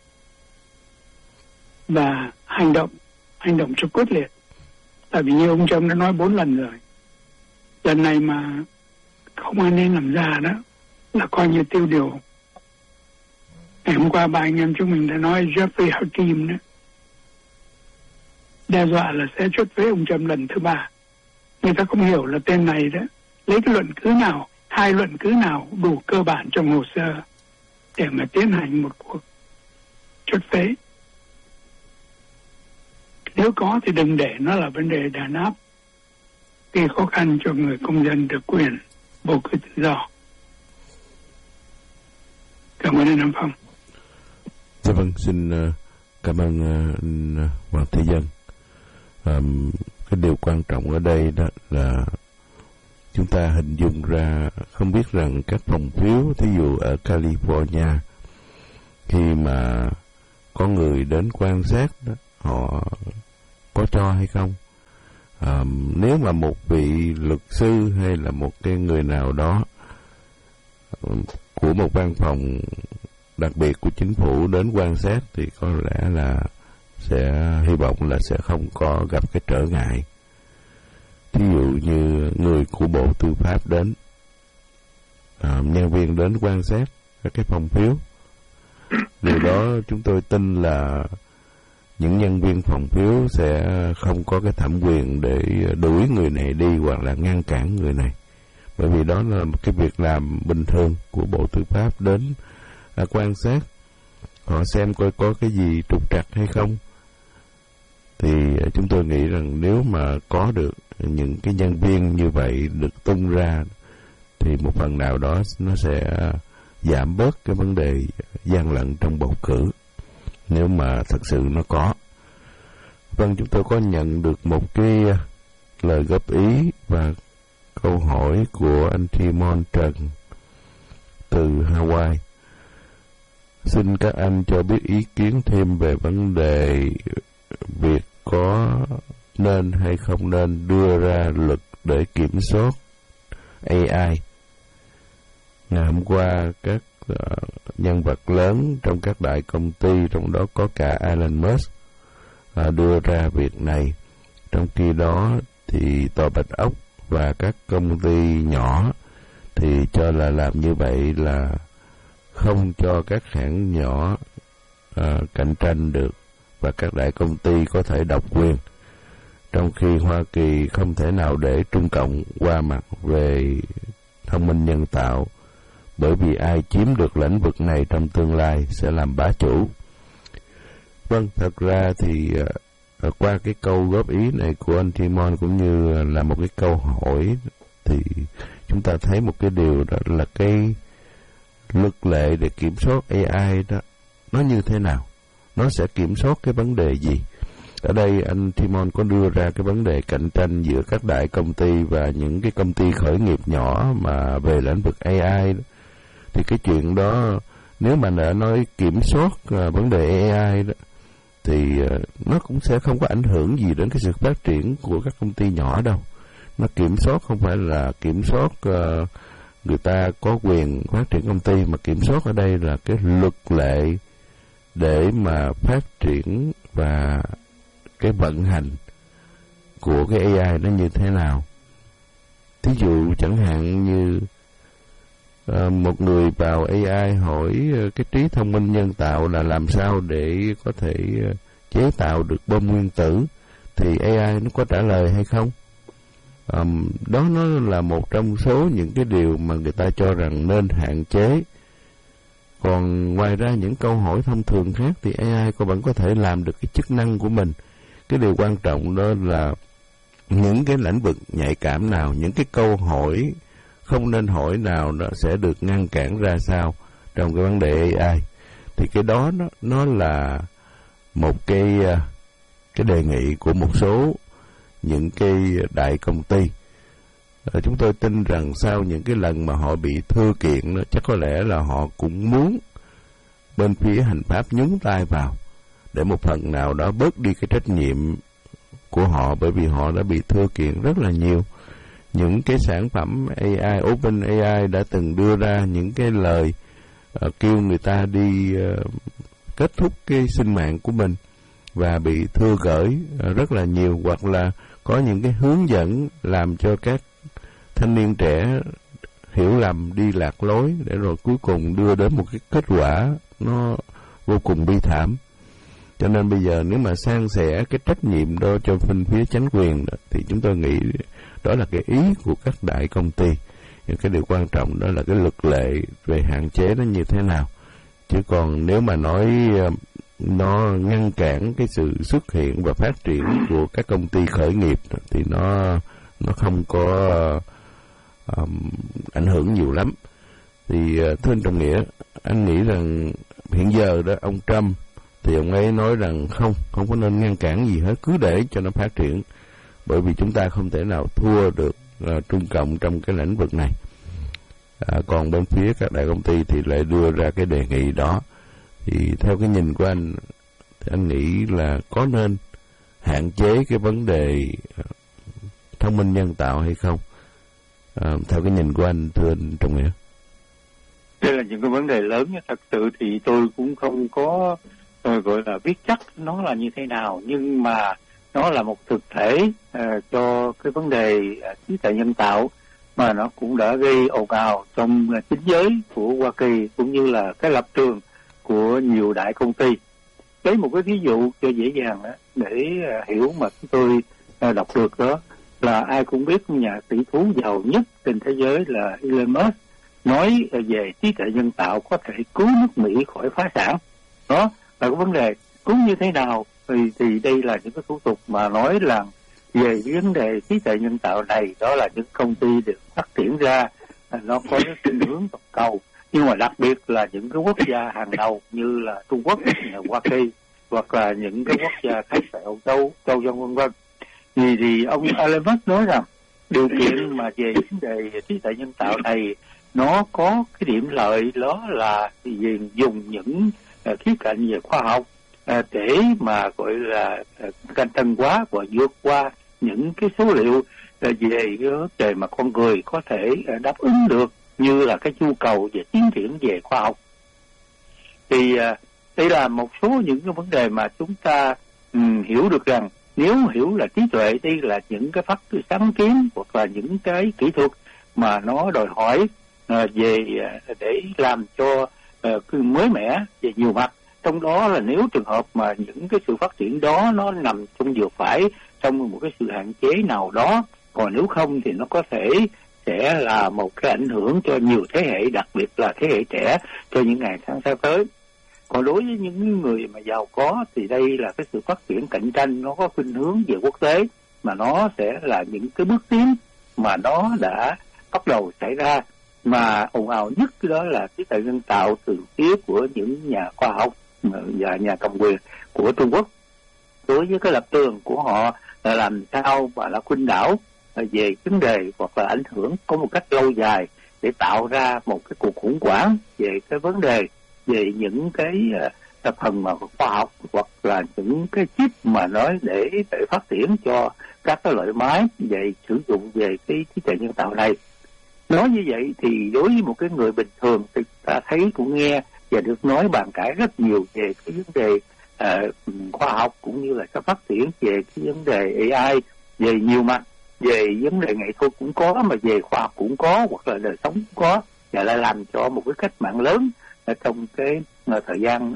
Và hành động cho quyết liệt. Tại vì như ông Trump đã nói 4 lần rồi. Lần này mà không ai nên làm ra đó là coi như tiêu điều. Ngày hôm qua ba anh em chúng mình đã nói Jeffrey Hakeem đó đe dọa là sẽ chốt phế ông Trump lần thứ 3. Người ta không hiểu là tên này đó lấy cái luận cứ nào, 2 luận cứ nào đủ cơ bản trong hồ sơ để mà tiến hành một cuộc chốt phế. Nếu có thì đừng để nó là vấn đề đàn áp, gây khó khăn cho người công dân được quyền bầu cử tự do. Cảm ơn anh Phong. Dạ vâng, xin cảm ơn anh Hoàng Thế Dân. Cái điều quan trọng ở đây đó là chúng ta hình dung ra, không biết rằng các phòng phiếu, thí dụ ở California, khi mà có người đến quan sát đó, họ có cho hay không. Nếu mà một vị luật sư hay là một cái người nào đó của một văn phòng đặc biệt của chính phủ đến quan sát thì có lẽ là sẽ hy vọng là sẽ không có gặp cái trở ngại. Thí dụ như người của Bộ Tư pháp đến, nhân viên đến quan sát các cái phòng phiếu, điều đó chúng tôi tin là những nhân viên phòng phiếu sẽ không có cái thẩm quyền để đuổi người này đi hoặc là ngăn cản người này, bởi vì đó là một cái việc làm bình thường của Bộ Tư pháp đến quan sát, họ xem coi có cái gì trục trặc hay không. Thì chúng tôi nghĩ rằng nếu mà có được những cái nhân viên như vậy được tung ra thì một phần nào đó nó sẽ giảm bớt cái vấn đề gian lận trong bầu cử, nếu mà thật sự nó có. Vâng, chúng tôi có nhận được một cái lời góp ý và câu hỏi của anh Timon Trần từ Hawaii. Xin các anh cho biết ý kiến thêm về vấn đề việc có nên hay không nên đưa ra luật để kiểm soát AI. Ngày hôm qua, các nhân vật lớn trong các đại công ty, trong đó có cả Elon Musk, đưa ra việc này. Trong khi đó thì Tòa Bạch Ốc và các công ty nhỏ thì cho là làm như vậy là không cho các hãng nhỏ cạnh tranh được và các đại công ty có thể độc quyền, trong khi Hoa Kỳ không thể nào để Trung Cộng qua mặt về thông minh nhân tạo, bởi vì ai chiếm được lĩnh vực này trong tương lai sẽ làm bá chủ. Vâng, thật ra thì qua cái câu góp ý này của anh Timon cũng như là một cái câu hỏi thì chúng ta thấy một cái điều, đó là cái luật lệ để kiểm soát AI đó nó như thế nào, nó sẽ kiểm soát cái vấn đề gì. Ở đây anh Timon có đưa ra cái vấn đề cạnh tranh giữa các đại công ty và những cái công ty khởi nghiệp nhỏ mà về lĩnh vực AI đó. Thì cái chuyện đó nếu mà đã nói kiểm soát vấn đề AI đó thì nó cũng sẽ không có ảnh hưởng gì đến cái sự phát triển của các công ty nhỏ đâu. Nó kiểm soát không phải là kiểm soát người ta có quyền phát triển công ty, mà kiểm soát ở đây là cái luật lệ để mà phát triển và cái vận hành của cái AI nó như thế nào. Thí dụ chẳng hạn như một người vào AI hỏi cái trí thông minh nhân tạo là làm sao để có thể chế tạo được bom nguyên tử, thì AI nó có trả lời hay không? Đó nó là một trong số những cái điều mà người ta cho rằng nên hạn chế. Còn ngoài ra những câu hỏi thông thường khác thì AI vẫn có thể làm được cái chức năng của mình. Cái điều quan trọng đó là những cái lĩnh vực nhạy cảm nào, những cái câu hỏi không nên hỏi nào nó sẽ được ngăn cản ra sao trong cái vấn đề AI. Thì cái đó nó là một cái đề nghị của một số những cái đại công ty. Chúng tôi tin rằng sau những cái lần mà họ bị thưa kiện đó, chắc có lẽ là họ cũng muốn bên phía hành pháp nhúng tay vào để một phần nào đó bớt đi cái trách nhiệm của họ, bởi vì họ đã bị thưa kiện rất là nhiều. Những cái sản phẩm AI, OpenAI đã từng đưa ra những cái lời kêu người ta đi kết thúc cái sinh mạng của mình và bị thưa gửi rất là nhiều, hoặc là có những cái hướng dẫn làm cho các thanh niên trẻ hiểu lầm, đi lạc lối, để rồi cuối cùng đưa đến một cái kết quả nó vô cùng bi thảm. Cho nên bây giờ nếu mà san sẻ cái trách nhiệm đó cho bên phía chính quyền đó, thì chúng tôi nghĩ đó là cái ý của các đại công ty. Nhưng cái điều quan trọng đó là cái luật lệ về hạn chế nó như thế nào. Chứ còn nếu mà nói nó ngăn cản cái sự xuất hiện và phát triển của các công ty khởi nghiệp thì nó không có ảnh hưởng nhiều lắm. Thì thưa anh Trọng Nghĩa, anh nghĩ rằng hiện giờ đó ông Trump thì ông ấy nói rằng không có nên ngăn cản gì hết, cứ để cho nó phát triển, bởi vì chúng ta không thể nào thua được Trung Cộng trong cái lĩnh vực này. Còn bên phía các đại công ty thì lại đưa ra cái đề nghị đó. Thì theo cái nhìn của thì anh nghĩ là có nên hạn chế cái vấn đề thông minh nhân tạo hay không? Theo cái nhìn của anh, thưa anh Trọng Nghĩa. Đây là những cái vấn đề lớn. Thật sự thì tôi cũng không có gọi là biết chắc nó là như thế nào, nhưng mà nó là một thực thể cho cái vấn đề trí tuệ nhân tạo mà nó cũng đã gây ồn ào trong chính giới của Hoa Kỳ cũng như là cái lập trường của nhiều đại công ty. Lấy một cái ví dụ cho dễ dàng để hiểu mà chúng tôi đọc được đó là ai cũng biết nhà tỷ phú giàu nhất trên thế giới là Elon Musk nói về trí tuệ nhân tạo có thể cứu nước Mỹ khỏi phá sản. Đó là cái vấn đề cứu như thế nào thì đây là những cái thủ tục mà nói là về vấn đề trí tuệ nhân tạo này, đó là những công ty được phát triển ra nó có cái khuynh hướng toàn cầu, nhưng mà đặc biệt là những cái quốc gia hàng đầu như là Trung Quốc, Hoa Kỳ hoặc là những cái quốc gia khác tại Âu Châu, Châu Dân vân vân. Thì ông Elon Musk nói rằng điều kiện mà về vấn đề trí tuệ nhân tạo này nó có cái điểm lợi, đó là dùng những khía cạnh về khoa học để mà gọi là cạnh tranh quá và vượt qua những cái số liệu về cái vấn đề mà con người có thể đáp ứng được, như là cái nhu cầu về tiến triển về khoa học. Thì đây là một số những cái vấn đề mà chúng ta hiểu được rằng nếu hiểu là trí tuệ, đây là những cái sáng kiến hoặc là những cái kỹ thuật mà nó đòi hỏi về để làm cho mới mẻ về nhiều mặt. Trong đó là nếu trường hợp mà những cái sự phát triển đó nó nằm trong vừa phải trong một cái sự hạn chế nào đó, còn nếu không thì nó có thể sẽ là một cái ảnh hưởng cho nhiều thế hệ, đặc biệt là thế hệ trẻ cho những ngày tháng sắp tới. Còn đối với những người mà giàu có thì đây là cái sự phát triển cạnh tranh, nó có khuynh hướng về quốc tế, mà nó sẽ là những cái bước tiến mà nó đã bắt đầu xảy ra. Mà ồn ào nhất đó là trí tuệ nhân tạo từ phía của những nhà khoa học và nhà cầm quyền của Trung Quốc. Đối với cái lập trường của họ là làm sao mà là khuynh đảo về vấn đề hoặc là ảnh hưởng có một cách lâu dài để tạo ra một cái cuộc khủng hoảng về cái vấn đề về những cái phần mà khoa học hoặc là những cái chip mà nói để phát triển cho các cái loại máy về sử dụng về cái trí tuệ nhân tạo này. Nói như vậy thì đối với một cái người bình thường thì ta thấy cũng nghe và được nói bàn cãi rất nhiều về cái vấn đề khoa học cũng như là cái phát triển về cái vấn đề AI về nhiều mặt, về vấn đề nghệ thuật cũng có, mà về khoa học cũng có, hoặc là đời sống cũng có, và lại làm cho một cái cách mạng lớn ở trong cái thời gian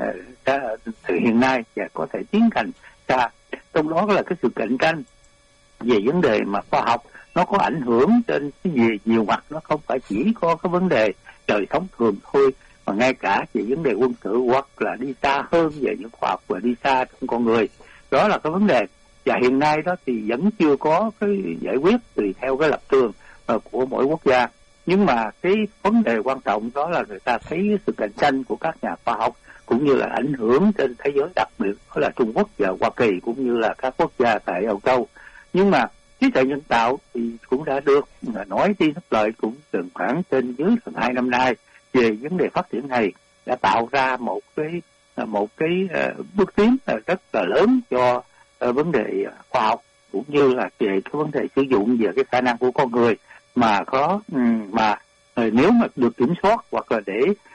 hiện nay và có thể tiến hành ra. Trong đó là cái sự cạnh tranh về vấn đề mà khoa học nó có ảnh hưởng trên cái gì nhiều mặt, nó không phải chỉ có cái vấn đề đời sống thường thôi, mà ngay cả về vấn đề quân sự hoặc là đi xa hơn về những khoa học và đi xa trong con người. Đó là cái vấn đề, và hiện nay đó thì vẫn chưa có cái giải quyết tùy theo cái lập trường của mỗi quốc gia. Nhưng mà cái vấn đề quan trọng đó là người ta thấy sự cạnh tranh của các nhà khoa học cũng như là ảnh hưởng trên thế giới, đặc biệt đó là Trung Quốc và Hoa Kỳ cũng như là các quốc gia tại Âu Châu. Nhưng mà trí tuệ nhân tạo thì cũng đã được nói đi nói lại cũng từng khoảng trên dưới 2 năm nay về vấn đề phát triển này, đã tạo ra một cái bước tiến rất là lớn cho vấn đề khoa học cũng như là về cái vấn đề sử dụng về cái khả năng của con người mà có mà nếu mà được kiểm soát hoặc là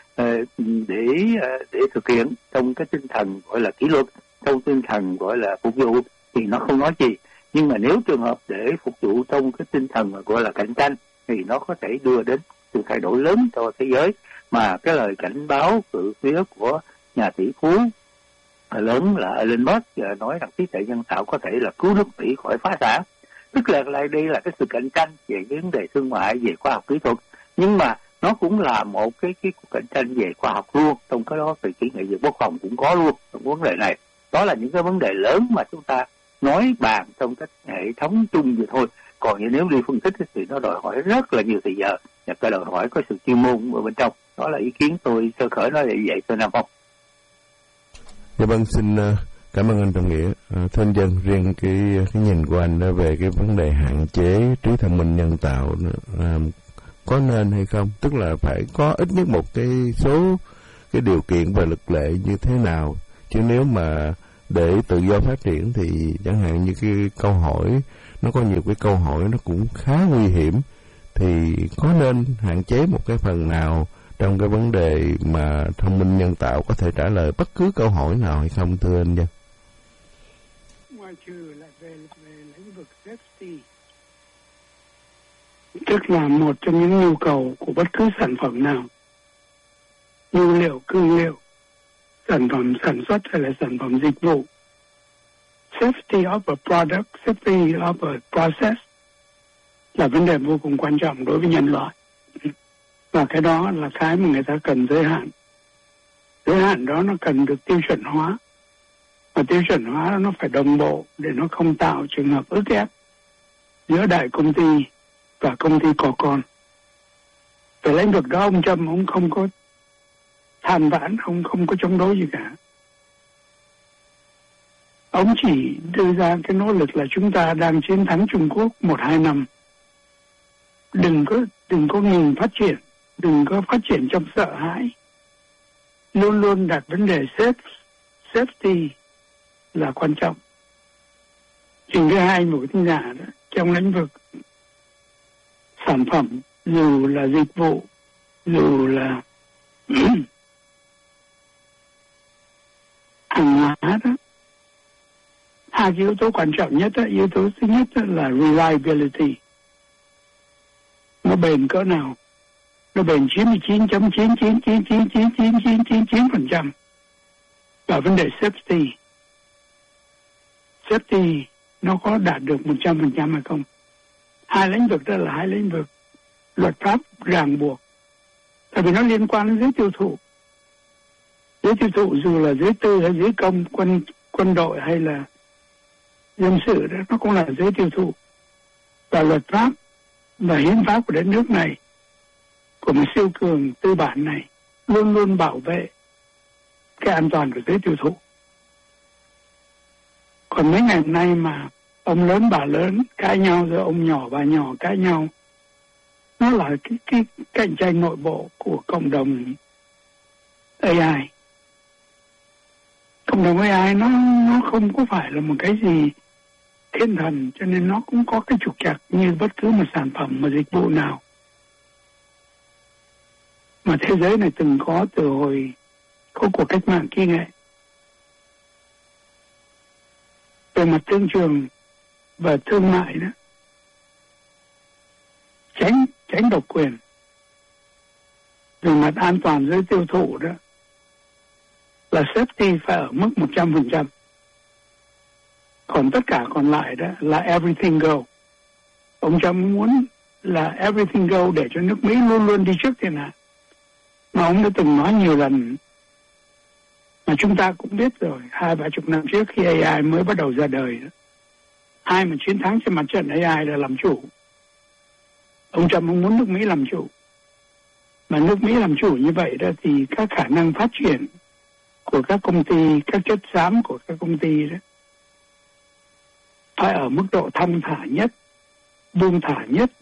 để thực hiện trong cái tinh thần gọi là kỷ luật, trong tinh thần gọi là phục vụ thì nó không nói gì. Nhưng mà nếu trường hợp để phục vụ trong cái tinh thần gọi là cạnh tranh thì nó có thể đưa đến sự thay đổi lớn cho thế giới. Mà cái lời cảnh báo từ phía của nhà tỷ phú lớn là Elon Musk nói rằng trí tuệ nhân tạo có thể là cứu nước Mỹ khỏi phá sản. Tức là đây là cái sự cạnh tranh về vấn đề thương mại, về khoa học kỹ thuật, nhưng mà nó cũng là một cái cuộc cạnh tranh về khoa học luôn. Trong cái đó thì kỹ nghệ về quốc phòng cũng có luôn trong vấn đề này. Đó là những cái vấn đề lớn mà chúng ta nói bàn trong cái hệ thống chung vậy thôi. Còn nếu đi phân tích thì nó đòi hỏi rất là nhiều thời giờ và cái đòi hỏi có sự chuyên môn ở bên trong. Đó là ý kiến tôi sơ khởi nói là vậy thôi Nam Phong. Dạ vâng, xin cảm ơn anh Trọng Nghĩa. Thưa anh Dân, riêng cái nhìn của anh đó về cái vấn đề hạn chế trí thông minh nhân tạo có nên hay không? Tức là phải có ít nhất một cái số cái điều kiện và luật lệ như thế nào? Chứ nếu mà để tự do phát triển thì chẳng hạn như cái câu hỏi, nó có nhiều cái câu hỏi nó cũng khá nguy hiểm, thì có nên hạn chế một cái phần nào trong cái vấn đề mà thông minh nhân tạo có thể trả lời bất cứ câu hỏi nào hay không, thưa anh Dân? Ngoài trừ là về lĩnh vực safety, tức là một trong những nhu cầu của bất cứ sản phẩm nào, nhu liệu, cương liệu, sản phẩm sản xuất hay là sản phẩm dịch vụ, safety of a product, safety of a process là vấn đề vô cùng quan trọng đối với nhân loại. Và cái đó là cái mà người ta cần giới hạn. Giới hạn đó nó cần được tiêu chuẩn hóa. Và tiêu chuẩn hóa nó phải đồng bộ để nó không tạo trường hợp ức ép giữa đại công ty và công ty có con. Về lĩnh vực đó ông Trump ông không có than vãn, ông không có chống đối gì cả. Ông chỉ đưa ra cái nỗ lực là chúng ta đang chiến thắng Trung Quốc 1-2 năm. Đừng có ngừng phát triển, đừng có phát triển trong sợ hãi. Luôn luôn đặt vấn đề safety là quan trọng. Trình thứ hai một cái giả đó, trong lĩnh vực sản phẩm, dù là dịch vụ, dù là hàng hóa đó, hai yếu tố quan trọng nhất đó, yếu tố thứ nhất đó là reliability. Nó bền cỡ nào? Nó bền 99.9999999% và vấn đề safety. Safety nó có đạt được 100% hay không? Hai lĩnh vực đó là hai lĩnh vực luật pháp ràng buộc. Tại vì nó liên quan đến giới tiêu thụ. Giới tiêu thụ dù là giới tư hay giới công, quân đội hay là dân sự đó, nó cũng là giới tiêu thụ. Và luật pháp và hiến pháp của đất nước này, của một siêu cường tư bản này, luôn luôn bảo vệ cái an toàn của giới tiêu thụ. Còn mấy ngày hôm nay mà ông lớn bà lớn cãi nhau, rồi ông nhỏ bà nhỏ cãi nhau, nó là cái cạnh tranh nội bộ của cộng đồng AI. Cộng đồng AI nó không có phải là một cái gì thiên thần, cho nên nó cũng có cái trục trặc như bất cứ một sản phẩm mà dịch vụ nào mà thế giới này từng có từ hồi có cuộc cách mạng kỹ nghệ. Về mặt thương trường và thương mại đó, tránh độc quyền. Về mặt an toàn giới tiêu thụ đó là safety phải ở mức 100%. Còn tất cả còn lại đó là everything go. Ông Trump muốn là everything go để cho nước Mỹ luôn luôn đi trước thiên hạ. Mà ông đã từng nói nhiều lần, mà chúng ta cũng biết rồi, 20-30 năm trước khi AI mới bắt đầu ra đời đó, ai mà chiến thắng trên mặt trận AI là làm chủ. Ông Trump không muốn nước Mỹ làm chủ. Mà nước Mỹ làm chủ như vậy đó thì các khả năng phát triển của các công ty, các chất xám của các công ty đó phải ở mức độ thong thả nhất, buông thả nhất.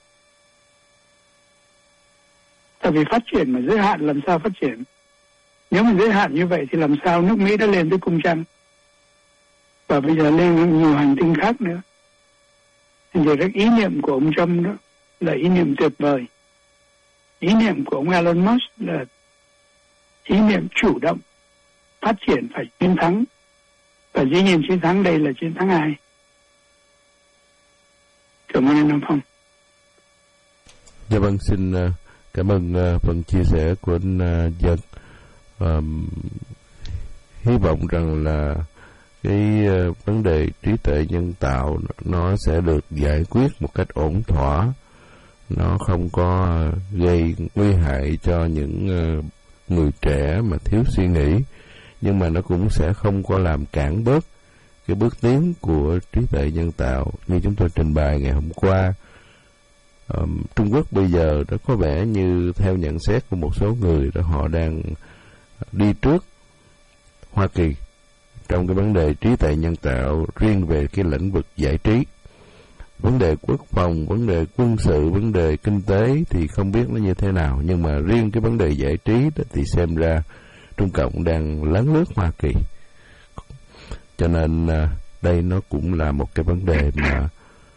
Tại vì phát triển mà giới hạn làm sao phát triển? Nếu mà giới hạn như vậy thì làm sao nước Mỹ đã lên tới cung trăng? Và bây giờ lên nhiều hành tinh khác nữa. Thì cái ý niệm của ông Trump đó là ý niệm tuyệt vời. Ý niệm của ông Elon Musk là ý niệm chủ động, phát triển phải chiến thắng. Và dĩ nhiên chiến thắng đây là chiến thắng ai? Cảm ơn anh Nam Phong. Dạ vâng, xin cảm ơn phần chia sẻ của anh Dân. Hy vọng rằng là cái vấn đề trí tuệ nhân tạo nó sẽ được giải quyết một cách ổn thỏa, nó không có gây nguy hại cho những người trẻ mà thiếu suy nghĩ, nhưng mà nó cũng sẽ không có làm cản bớt cái bước tiến của trí tuệ nhân tạo. Như chúng tôi trình bày ngày hôm qua, Trung Quốc bây giờ đã có vẻ như theo nhận xét của một số người đó, họ đang đi trước Hoa Kỳ trong cái vấn đề trí tuệ nhân tạo riêng về cái lĩnh vực giải trí. Vấn đề quốc phòng, vấn đề quân sự, vấn đề kinh tế thì không biết nó như thế nào, nhưng mà riêng cái vấn đề giải trí đó thì xem ra Trung Cộng đang lấn lướt Hoa Kỳ. Cho nên đây nó cũng là một cái vấn đề mà